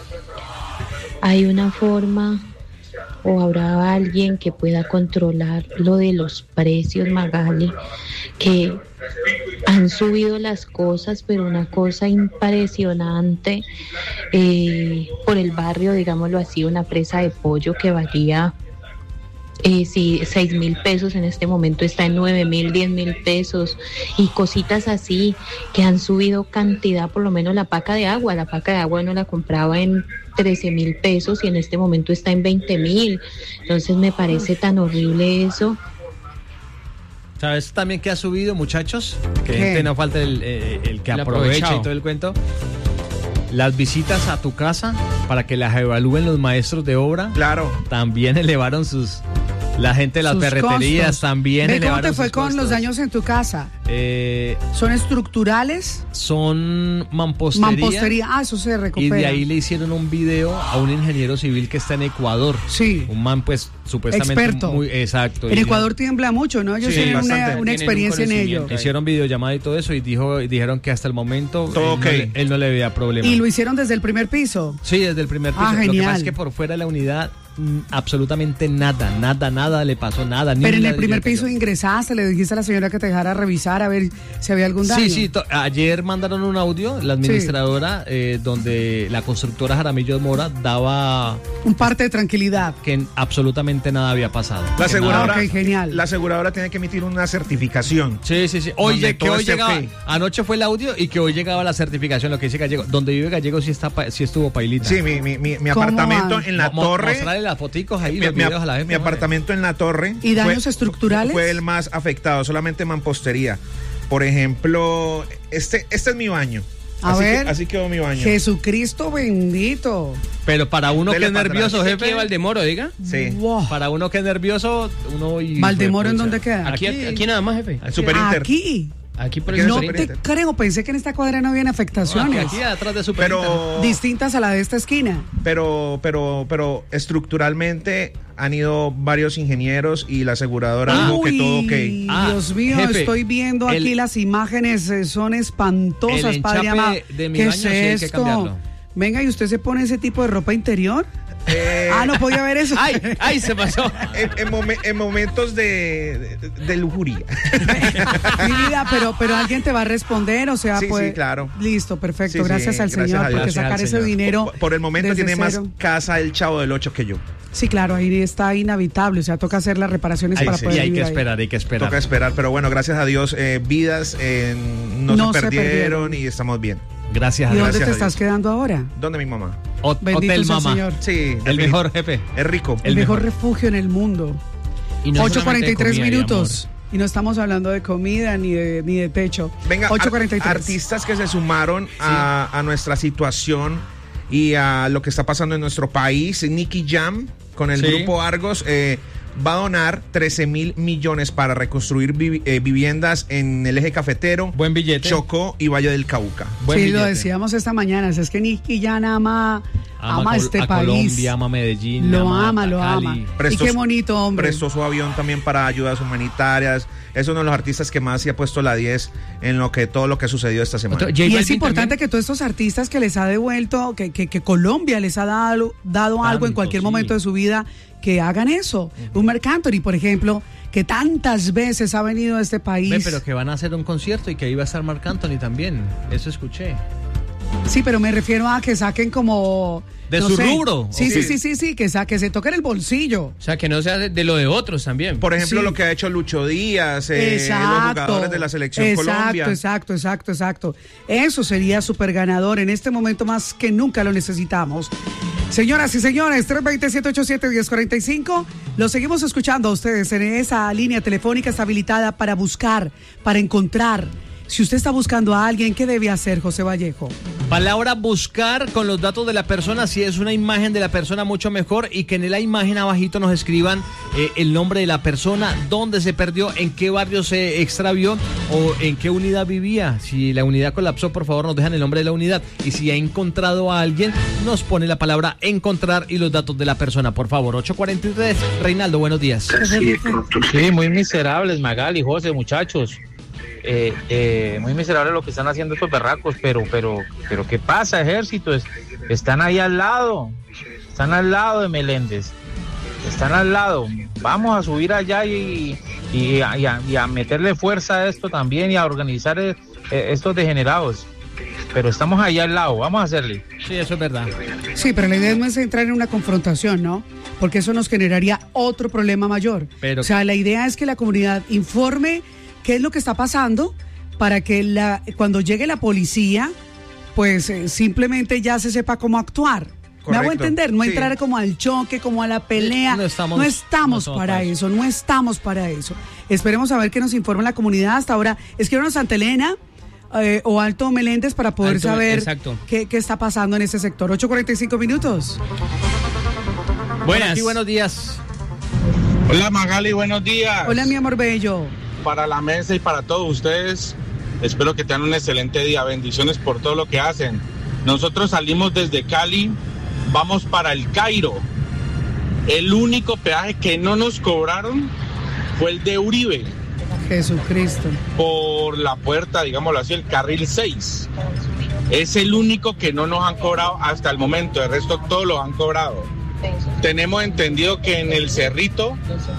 ¿Hay una forma o habrá alguien que pueda controlar lo de los precios, Magali? Que han subido las cosas, pero una cosa impresionante. Eh, por el barrio, digámoslo así, una presa de pollo que valía Eh, sí, seis mil pesos, en este momento está en nueve mil, diez mil pesos, y cositas así que han subido cantidad. Por lo menos la paca de agua, la paca de agua no la compraba en trece mil pesos y en este momento está en veinte mil. Entonces me parece tan horrible eso. ¿Sabes también que ha subido, muchachos? Que ¿Qué? gente no falta el, eh, el que El aprovecha aprovechado. y todo el cuento. Las visitas a tu casa para que las evalúen los maestros de obra. Claro. También elevaron sus... La gente de las Sus ferreterías costos. también Ve cómo elevaron te fue sus con costos. los daños en tu casa. Eh, ¿Son estructurales? son mampostería. Mampostería. Ah, eso se Y recupera. de ahí le hicieron un video a un ingeniero civil que está en Ecuador. Sí. Un man, pues, supuestamente Experto. muy exacto. En Y- Ecuador tiembla mucho, ¿no? Ellos Sí, tienen una, bastante. una Tienen experiencia un en ello. conocimiento. Hicieron videollamada y todo eso y dijo, y dijeron que hasta el momento Todo él, ok. no le, él no le veía problema. Y lo hicieron desde el primer piso. Sí, desde el primer piso. Ah, Lo que genial. pasa es que por fuera de la unidad mm, absolutamente nada, nada, nada le pasó, nada. ni Pero en un el primer ladrillo piso cayó. ingresaste, le dijiste a la señora que te dejara revisar a ver si había algún daño. Sí, sí, to- ayer mandaron un audio, la administradora, eh, donde la constructora Jaramillo Mora daba Un parte de tranquilidad. que absolutamente nada había pasado. La Que aseguradora, Ah, ok, genial. la aseguradora tiene que emitir una certificación. Sí, sí, sí. Hoy, Donde lleg- que todo hoy esté llegaba, ok. anoche fue el audio y que hoy llegaba la certificación, lo que dice Gallego. Donde vive Gallego sí está, pa- sí estuvo pailita. Sí, mi, mi, mi, mi ¿Cómo apartamento van? en la Mo- mo- torre. Mostrarle las foticos ahí, Mi, los mi- videos a la jefe, mi hombre. apartamento en la torre. ¿Y daños fue- estructurales? Fue el más afectado, solamente mampostería. Por ejemplo, este, este es mi baño. A así ver. Que, así quedó mi baño. Jesucristo bendito. Pero para uno Dele que es para nervioso, atrás. Aquí jefe. Valdemoro, diga. Sí. Wow. Para uno que es nervioso, uno y ¿Valdemoro en pucha. dónde queda? Aquí, aquí nada más, jefe. El Super Inter. Aquí. Aquí por Aquí el en el No Super te Inter. creo, pensé que en esta cuadra no habían afectaciones. Aquí atrás de Super Inter. Pero, Distintas a la de esta esquina. pero, pero, pero estructuralmente han ido varios ingenieros y la aseguradora dijo que Uy, todo ok. Ah, Dios mío, jefe, estoy viendo aquí el- las imágenes, eh, son espantosas, el padre enchape amado. de mi ¿Qué baño es sí hay que esto? cambiarlo. Venga, ¿y usted se pone ese tipo de ropa interior? Eh, Ah, no podía ver eso. ¡Ay! ¡Ay! Se pasó. en, en momen- en momentos de, de, de lujuria. Mi vida, pero, pero alguien te va a responder, o sea, Sí, sí, pues. claro. Listo, perfecto. Sí, sí, gracias al gracias Señor, a Dios. porque Gracias al sacar ese Señor. dinero. Por, por el momento desde tiene cero. más casa el Chavo del Ocho que yo. Sí, claro, ahí está inhabitable, o sea, toca hacer las reparaciones Ahí para sí. poder Y hay que vivir ahí. esperar, hay que esperar. Toca esperar, pero bueno, gracias a Dios, eh, vidas eh, no, No se, se perdieron perdieron. y estamos bien. Gracias a ¿Y Dios. dónde Gracias te a estás Dios. quedando ahora? ¿Dónde mi mamá? Hot- Bendito Hotel sea el Mama. Señor. Sí, El defini- mejor, jefe. Es rico. El, El mejor, mejor. refugio en el mundo. Y no ocho cuarenta y tres solamente de comida y minutos. Y no estamos hablando de comida ni de, ni de techo. Venga, ocho cuarenta y ar- tres. artistas que se sumaron a, a nuestra situación y a lo que está pasando en nuestro país. Nicky Jam con el Sí. grupo Argos eh, va a donar trece mil millones para reconstruir vi- eh, viviendas en el eje cafetero, Buen billete. Chocó y Valle del Cauca. Buen Sí, billete. lo decíamos esta mañana. Es que Nicky ya nada más ama, ama este a país. Colombia, ama Medellín. Lo ama, ama, lo Cali. ama. Prestó, y qué bonito, hombre. Prestó su avión también para ayudas humanitarias. Es uno de los artistas que más se ha puesto la diez en lo que todo lo que ha sucedido esta semana. Otro, y es importante también que todos estos artistas que les ha devuelto, que, que, que Colombia les ha dado, dado Tanto, algo en cualquier sí. momento de su vida, que hagan eso. Uh-huh. Un Marc Anthony, por ejemplo, que tantas veces ha venido a este país. Ve, pero que van a hacer un concierto y que iba a estar Marc Anthony también. Eso escuché. Sí, pero me refiero a que saquen como... ¿De no su sé. rubro? Sí, sí, sí, sí, sí, que, sa- que se toquen el bolsillo. O sea, que no sea de, de lo de otros también. Por ejemplo, Sí. lo que ha hecho Lucho Díaz, eh, los jugadores de la selección exacto, Colombia. Exacto, exacto, exacto. Eso sería súper ganador. En este momento más que nunca lo necesitamos. Señoras y señores, tres dos cero, siete ocho siete, uno cero cuatro cinco. Lo seguimos escuchando a ustedes en esa línea telefónica está habilitada para buscar, para encontrar. Si usted está buscando a alguien, ¿qué debe hacer, José Vallejo? Palabra buscar con los datos de la persona, si es una imagen de la persona mucho mejor, y que en la imagen abajito nos escriban eh, el nombre de la persona, dónde se perdió, en qué barrio se extravió o en qué unidad vivía. Si la unidad colapsó, por favor nos dejan el nombre de la unidad, y si ha encontrado a alguien, nos pone la palabra encontrar y los datos de la persona, por favor. ocho cuarenta y tres, Reinaldo, buenos días. Sí, muy miserables, Magali, José, muchachos. Eh, eh, muy miserable lo que están haciendo estos berracos, pero, pero, pero ¿qué pasa, ejército? Es, están ahí al lado, están al lado de Meléndez, están al lado. Vamos a subir allá y, y, a, y, a, y a meterle fuerza a esto también y a organizar eh, estos degenerados. Pero estamos allá al lado, vamos a hacerle. Sí, eso es verdad. Sí, pero la idea no es entrar en una confrontación, ¿no? Porque eso nos generaría otro problema mayor. Pero... O sea, la idea es que la comunidad informe qué es lo que está pasando para que la, cuando llegue la policía, pues eh, simplemente ya se sepa cómo actuar. Correcto. Me hago entender, no sí. entrar como al choque, como a la pelea. No estamos, no estamos no para eso, no estamos para eso. Esperemos a ver qué nos informa la comunidad. Hasta ahora, escríbanos Santa Elena eh, o Alto Meléndez para poder Alto, saber qué, qué está pasando en ese sector. ocho cuarenta y cinco minutos. Buenas. Aquí, buenos días. Hola Magali, buenos días. Hola mi amor bello. Para la mesa y para todos ustedes, espero que tengan un excelente día. Bendiciones por todo lo que hacen. Nosotros salimos desde Cali, vamos para el Cairo. El único peaje que no nos cobraron fue el de Uribe. Jesucristo. Por la puerta, digámoslo así, el carril seis. Es el único que no nos han cobrado hasta el momento. El resto todos lo han cobrado. Tenemos entendido que en el Cerrito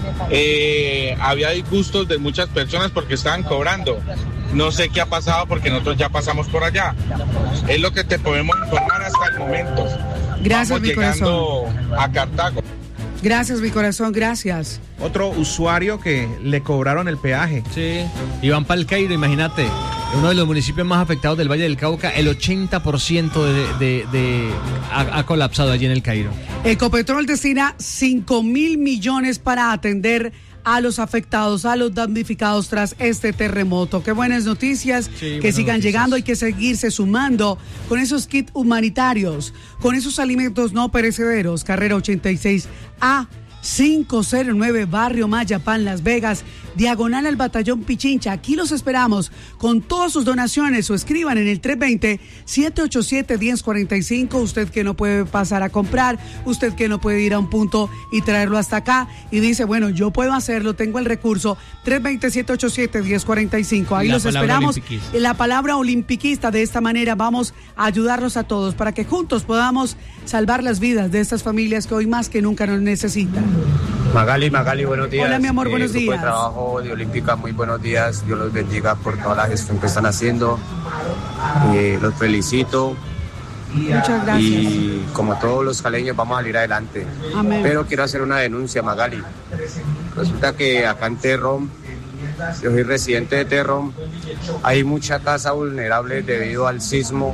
eh, había disgustos de muchas personas porque estaban cobrando. No sé qué ha pasado porque nosotros ya pasamos por allá. Es lo que te podemos informar hasta el momento. Gracias, Vamos mi llegando corazón. a Cartago. Gracias, mi corazón, gracias. Otro usuario que le cobraron el peaje. Sí, iban para el Cairo, imagínate. Uno de los municipios más afectados del Valle del Cauca, el ochenta por ciento de, de, de ha, ha colapsado allí en el Cairo. Ecopetrol destina cinco mil millones para atender a los afectados, a los damnificados tras este terremoto. Qué buenas noticias, sí, que sigan noticias. Llegando, hay que seguirse sumando con esos kits humanitarios, con esos alimentos no perecederos. Carrera ochenta y seis A quinientos nueve, Barrio Mayapán, Las Vegas, diagonal al Batallón Pichincha. Aquí los esperamos con todas sus donaciones o escriban en el tres dos cero, siete ocho siete, uno cero cuatro cinco. Usted que no puede pasar a comprar, usted que no puede ir a un punto y traerlo hasta acá y dice, bueno, yo puedo hacerlo, tengo el recurso, tres dos cero, siete ocho siete, uno cero cuatro cinco. Ahí la los esperamos. Olimpiquista. La palabra olimpiquista, de esta manera vamos a ayudarlos a todos para que juntos podamos salvar las vidas de estas familias que hoy más que nunca nos necesitan. Magali, Magali, buenos días. Hola, mi amor, buenos eh, días. De trabajo de Olímpica, muy buenos días. Dios los bendiga por toda la gestión que están haciendo. Eh, los felicito. Muchas gracias. Y como todos los caleños vamos a salir adelante. Amén. Pero quiero hacer una denuncia, Magali. Resulta que acá en Terrón, yo soy residente de Terrón, hay mucha casa vulnerable debido al sismo.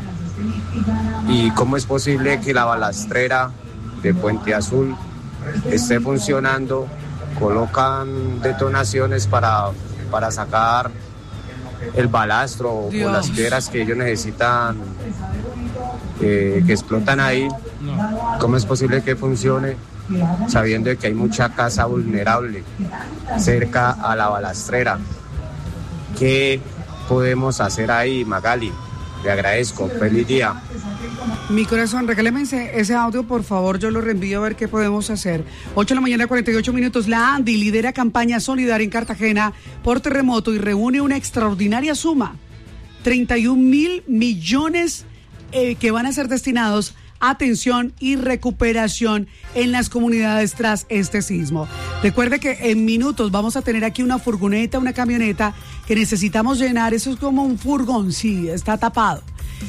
¿Y cómo es posible que la balastrera de Puente Azul esté funcionando? Colocan detonaciones para, para sacar el balastro o las piedras que ellos necesitan, eh, que explotan ahí. ¿Cómo es posible que funcione sabiendo que hay mucha casa vulnerable cerca a la balastrera? ¿Qué podemos hacer ahí, Magali? Le agradezco. Feliz día. Mi corazón, regáleme ese, ese audio, por favor, yo lo reenvío a ver qué podemos hacer. ocho de la mañana, cuarenta y ocho minutos. La ANDI lidera campaña solidaria en Cartagena por terremoto y reúne una extraordinaria suma, treinta y un mil millones eh, que van a ser destinados a atención y recuperación en las comunidades tras este sismo. Recuerde que en minutos vamos a tener aquí una furgoneta, una camioneta que necesitamos llenar. Eso es como un furgón, sí, está tapado.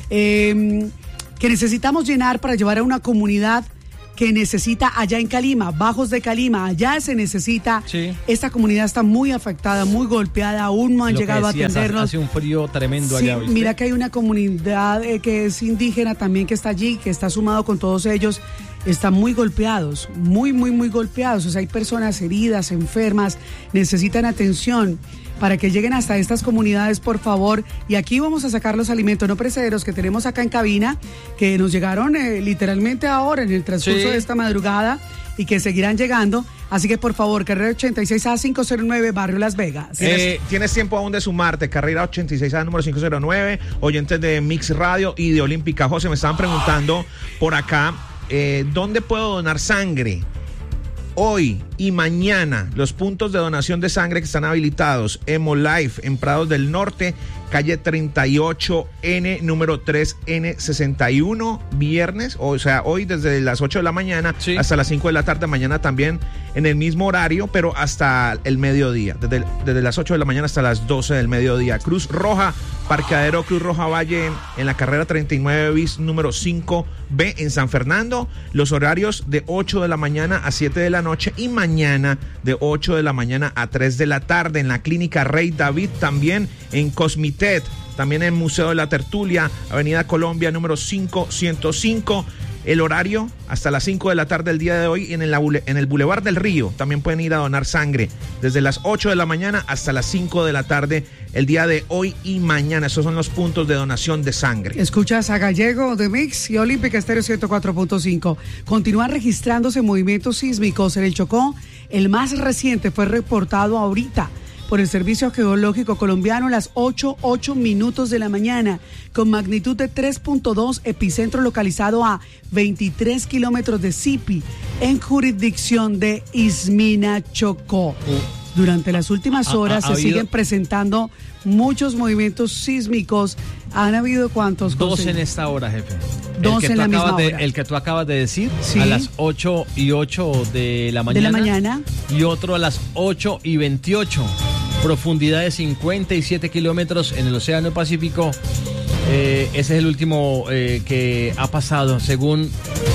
Eh, que necesitamos llenar para llevar a una comunidad que necesita allá en Calima, Bajos de Calima, allá se necesita. Sí. Esta comunidad está muy afectada, muy golpeada, aún no han Lo llegado a atendernos. Hace un frío tremendo sí, allá. ¿Viste? Mira que hay una comunidad eh, que es indígena también que está allí, que está sumado con todos ellos. Están muy golpeados, muy, muy, muy golpeados. O sea, hay personas heridas, enfermas, necesitan atención. Para que lleguen hasta estas comunidades, por favor. Y aquí vamos a sacar los alimentos no perecederos que tenemos acá en cabina, que nos llegaron eh, literalmente ahora en el transcurso sí. de esta madrugada y que seguirán llegando. Así que, por favor, carrera ochenta y seis A quinientos nueve, Barrio Las Vegas. ¿Tienes, eh, tienes tiempo aún de sumarte. Carrera ochenta y seis A, número quinientos nueve. Oyentes de Mix Radio y de Olímpica. José, me estaban preguntando por acá, eh, ¿dónde puedo donar sangre? Hoy y mañana, los puntos de donación de sangre que están habilitados: Hemolife en Prados del Norte, calle treinta y ocho N, número tres N sesenta y uno, viernes, o sea, hoy desde las ocho de la mañana sí. hasta las cinco de la tarde, mañana también en el mismo horario, pero hasta el mediodía, desde, desde las ocho de la mañana hasta las doce del mediodía. Cruz Roja, parqueadero Cruz Roja Valle, en la carrera treinta y nueve bis, número cinco B, en San Fernando, los horarios de ocho de la mañana a siete de la noche y mañana de ocho de la mañana a tres de la tarde. En la clínica Rey David, también en Cosmitet, también en Museo de la Tertulia, Avenida Colombia, número cinco ciento cinco. El horario hasta las cinco de la tarde del día de hoy en el, en el Boulevard del Río. También pueden ir a donar sangre desde las ocho de la mañana hasta las cinco de la tarde el día de hoy y mañana. Esos son los puntos de donación de sangre. Escuchas a Gallego de Mix y Olímpica Estéreo ciento cuatro punto cinco. Continúan registrándose movimientos sísmicos en el Chocó. El más reciente fue reportado ahorita por el Servicio Geológico Colombiano a las ocho, ocho minutos de la mañana, con magnitud de tres punto dos, epicentro localizado a veintitrés kilómetros de Sipi, en jurisdicción de Ismina, Chocó. Durante las últimas horas ha, ha, ha se habido... siguen presentando muchos movimientos sísmicos. ¿Han habido cuántos? Dos José? En esta hora, jefe. Dos en la misma de, hora. El que tú acabas de decir, ¿sí? A las ocho y ocho de la mañana. De la mañana. Y otro a las ocho y veintiocho. Profundidad de cincuenta y siete kilómetros en el Océano Pacífico. Eh, ese es el último eh, que ha pasado, según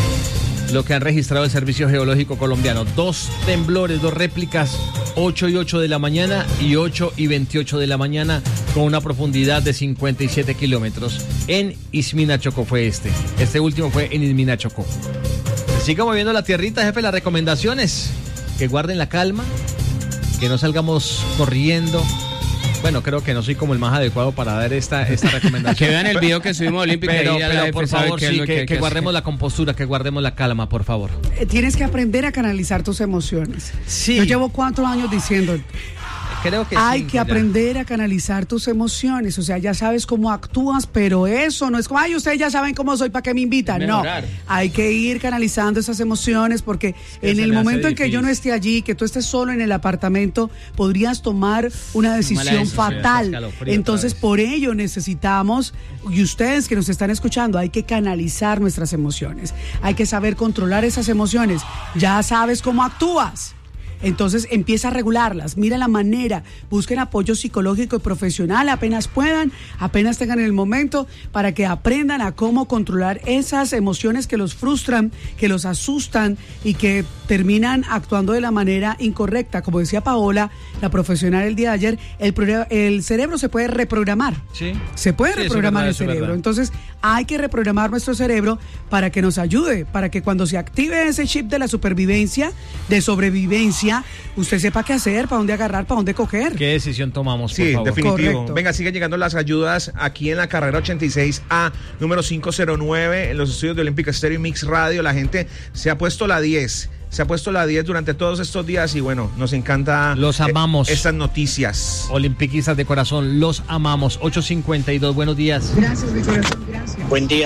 lo que han registrado el Servicio Geológico Colombiano. Dos temblores, dos réplicas, ocho y ocho de la mañana y ocho y veintiocho de la mañana, con una profundidad de cincuenta y siete kilómetros. En Ismina, Chocó fue este. Este último fue en Ismina, Chocó. Se sigue moviendo la tierrita, jefe. Las recomendaciones: que guarden la calma, que no salgamos corriendo. Bueno, creo que no soy como el más adecuado para dar esta, esta recomendación. Que vean el video que subimos a Olímpica. Pero, y ya pero la por favor, sí, que, que, que guardemos hacer. la compostura, que guardemos la calma, por favor. Eh, tienes que aprender a canalizar tus emociones. Sí. Yo llevo cuatro años diciendo... Creo que Hay sí, que aprender a canalizar tus emociones, o sea, ya sabes cómo actúas, pero eso no es como, ay, ustedes ya saben cómo soy, ¿para qué me invitan? Mejorar. No, hay que ir canalizando esas emociones porque que en el momento en que difícil. yo no esté allí, que tú estés solo en el apartamento, podrías tomar una decisión decisión, fatal. Entonces, por ello necesitamos, y ustedes que nos están escuchando, hay que canalizar nuestras emociones, hay que saber controlar esas emociones, ya sabes cómo actúas. Entonces empieza a regularlas, mira la manera, busquen apoyo psicológico y profesional apenas puedan, apenas tengan el momento, para que aprendan a cómo controlar esas emociones que los frustran, que los asustan y que terminan actuando de la manera incorrecta. Como decía Paola, la profesional el día de ayer, el, pro- el cerebro se puede reprogramar. Sí. Se puede Sí, reprogramar eso es verdad, el eso es cerebro. verdad. Entonces hay que reprogramar nuestro cerebro para que nos ayude, para que cuando se active ese chip de la supervivencia, de sobrevivencia, usted sepa qué hacer, para dónde agarrar, para dónde coger. ¿Qué decisión tomamos, por Sí, favor? definitivo. Correcto. Venga, siguen llegando las ayudas aquí en la carrera ochenta y seis A, número quinientos nueve, en los estudios de Olímpica Estéreo y Mix Radio. La gente se ha puesto la diez. Se ha puesto la diez durante todos estos días y bueno, nos encanta. Los amamos. Eh, estas noticias. Olimpiquistas de corazón, los amamos. ocho cincuenta y dos, buenos días. Gracias, mi corazón, gracias. Buen día.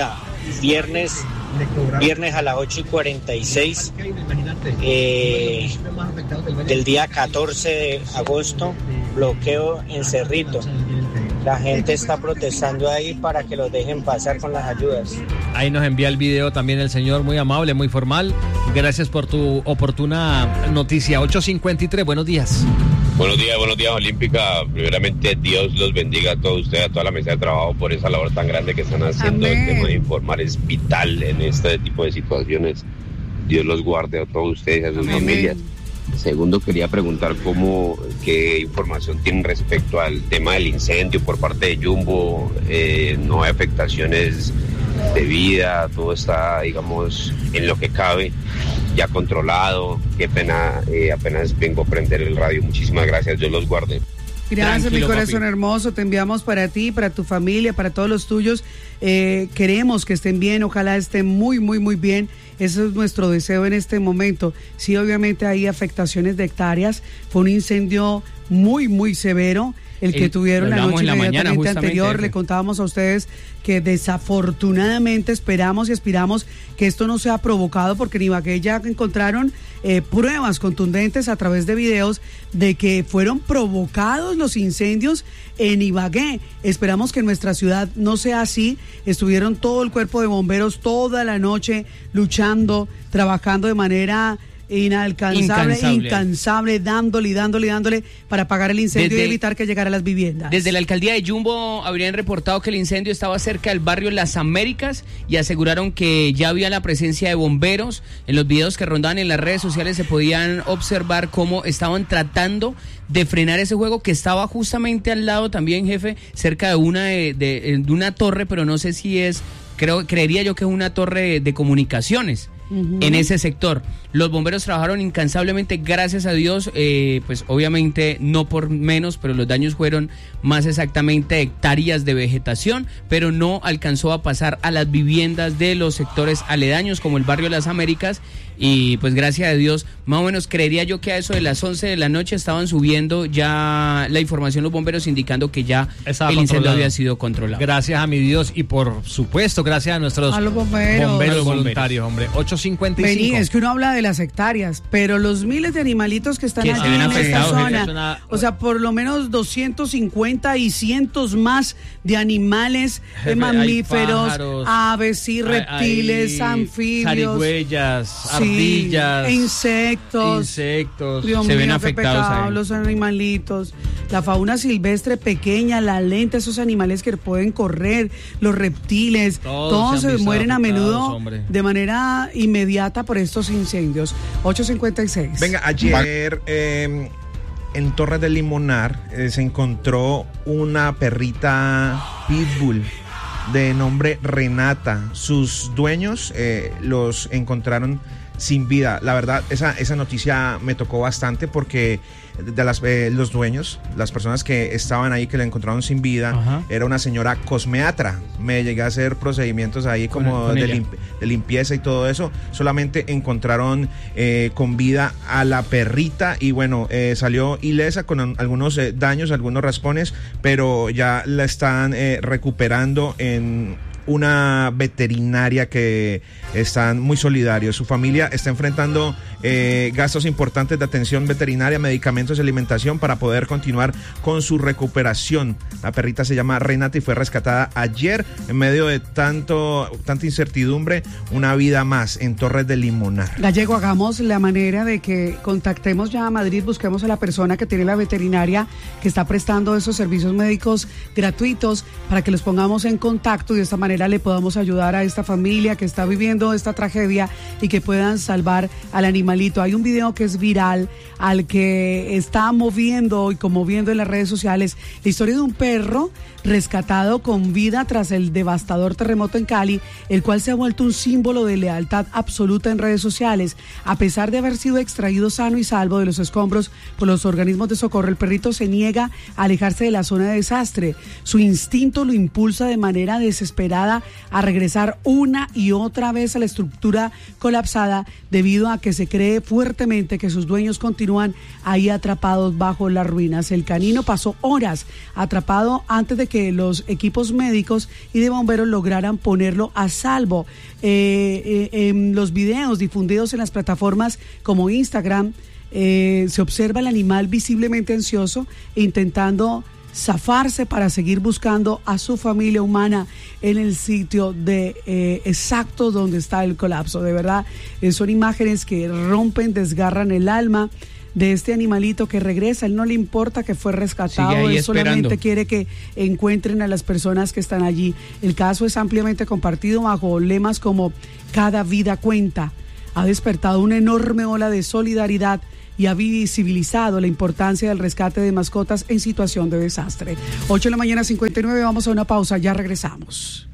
viernes, viernes a las ocho y cuarenta y seis eh, del día catorce de agosto, bloqueo en Cerrito. La gente está protestando ahí para que los dejen pasar con las ayudas. Ahí nos envía el video también el señor, muy amable, muy formal. Gracias por tu oportuna noticia. ocho cincuenta y tres, buenos días. Buenos días, buenos días, Olímpica. Primeramente, Dios los bendiga a todos ustedes, a toda la mesa de trabajo por esa labor tan grande que están haciendo. Amén. El tema de informar es vital en este tipo de situaciones. Dios los guarde a todos ustedes y a sus Amén. Familias. Segundo, quería preguntar cómo, qué información tienen respecto al tema del incendio por parte de Jumbo. Eh, no hay afectaciones de vida, todo está, digamos, en lo que cabe, ya controlado. Qué pena, eh, apenas vengo a prender el radio. Muchísimas gracias, Dios los guarde. Gracias, Tranquilo, mi corazón papi. hermoso, te enviamos para ti, para tu familia, para todos los tuyos. Eh, queremos que estén bien, ojalá estén muy, muy, muy bien. Eso es nuestro deseo en este momento. Sí, obviamente hay afectaciones de hectáreas. Fue un incendio muy, muy severo el que Eh, tuvieron lo la hablamos noche en la mañana, inmediatamente justamente, anterior. jefe. Le contábamos a ustedes que desafortunadamente esperamos y aspiramos que esto no sea provocado, porque en Ibagué ya encontraron eh, pruebas contundentes a través de videos de que fueron provocados los incendios en Ibagué. Esperamos que en nuestra ciudad no sea así. Estuvieron todo el cuerpo de bomberos toda la noche luchando, trabajando de manera inalcanzable, Incansable. incansable, dándole y dándole y dándole para apagar el incendio Desde- y evitar que llegara a las viviendas. Desde la alcaldía de Jumbo habrían reportado que el incendio estaba cerca del barrio Las Américas y aseguraron que ya había la presencia de bomberos. En los videos que rondaban en las redes sociales se podían observar cómo estaban tratando de frenar ese juego que estaba justamente al lado también, jefe, cerca de una de, de- de una torre, pero no sé si es, creo, creería yo que es una torre de comunicaciones. Ujú. En ese sector. Los bomberos trabajaron incansablemente, gracias a Dios, eh, pues obviamente no por menos, pero los daños fueron más exactamente hectáreas de vegetación, pero no alcanzó a pasar a las viviendas de los sectores aledaños como el barrio Las Américas, y pues gracias a Dios, más o menos creería yo que a eso de las once de la noche estaban subiendo ya la información los bomberos indicando que ya Estaba el incendio controlado. había sido controlado. Gracias a mi Dios y por supuesto gracias a nuestros A los bomberos. bomberos A los bomberos. voluntarios, hombre. ocho cincuenta y cinco. Vení, es que uno habla de las hectáreas, pero los miles de animalitos que están Que se allí ven en esta afectados, zona, es una- o sea, por lo menos doscientos cincuenta y cientos más de animales, Jefe, de hay mamíferos, pájaros, aves, sí, hay- reptiles, hay anfibios, zarigüeyas, sí, ardillas, insectos. insectos. Dios Se mío, ven qué afectados pecado, ahí. los animalitos, la fauna silvestre pequeña, la lenta, esos animales que pueden correr, los reptiles, Todos todos se han se visto mueren a afectados, menudo hombre. de manera inmediata por estos incendios. ocho cincuenta y seis. Venga, ayer eh, en Torres del Limonar eh, se encontró una perrita pitbull de nombre Renata. Sus dueños eh, los encontraron sin vida. La verdad, esa, esa noticia me tocó bastante porque de las, eh, los dueños, las personas que estaban ahí, que la encontraron sin vida, Ajá. era una señora cosmeatra. Me llegué a hacer procedimientos ahí como con de, ella. limp- de limpieza y todo eso. Solamente encontraron eh, con vida a la perrita y bueno, eh, salió ilesa con an- algunos eh, daños, algunos raspones, pero ya la están eh, recuperando en una veterinaria que están muy solidarios. Su familia está enfrentando eh, gastos importantes de atención veterinaria, medicamentos y alimentación para poder continuar con su recuperación. La perrita se llama Renata y fue rescatada ayer en medio de tanto tanta incertidumbre. Una vida más en Torres del Limonar. Gallego, hagamos la manera de que contactemos ya a Madrid, busquemos a la persona que tiene la veterinaria que está prestando esos servicios médicos gratuitos para que los pongamos en contacto y de esta manera le podamos ayudar a esta familia que está viviendo esta tragedia y que puedan salvar al animalito. Hay un video que es viral al que está moviendo y conmoviendo en las redes sociales la historia de un perro rescatado con vida tras el devastador terremoto en Cali, el cual se ha vuelto un símbolo de lealtad absoluta en redes sociales. A pesar de haber sido extraído sano y salvo de los escombros por los organismos de socorro, el perrito se niega a alejarse de la zona de desastre. Su instinto lo impulsa de manera desesperada a regresar una y otra vez a la estructura colapsada debido a que se cree cree fuertemente que sus dueños continúan ahí atrapados bajo las ruinas. El canino pasó horas atrapado antes de que los equipos médicos y de bomberos lograran ponerlo a salvo. Eh, eh, en los videos difundidos en las plataformas como Instagram, eh, se observa el animal visiblemente ansioso e intentando zafarse para seguir buscando a su familia humana en el sitio de eh, exacto donde está el colapso. De verdad, eh, son imágenes que rompen, desgarran el alma de este animalito que regresa. Él no le importa que fue rescatado, él solamente quiere que encuentren a las personas que están allí. El caso es ampliamente compartido bajo lemas como cada vida cuenta. Ha despertado una enorme ola de solidaridad y ha visibilizado la importancia del rescate de mascotas en situación de desastre. ocho de la mañana, cincuenta y nueve, vamos a una pausa, ya regresamos.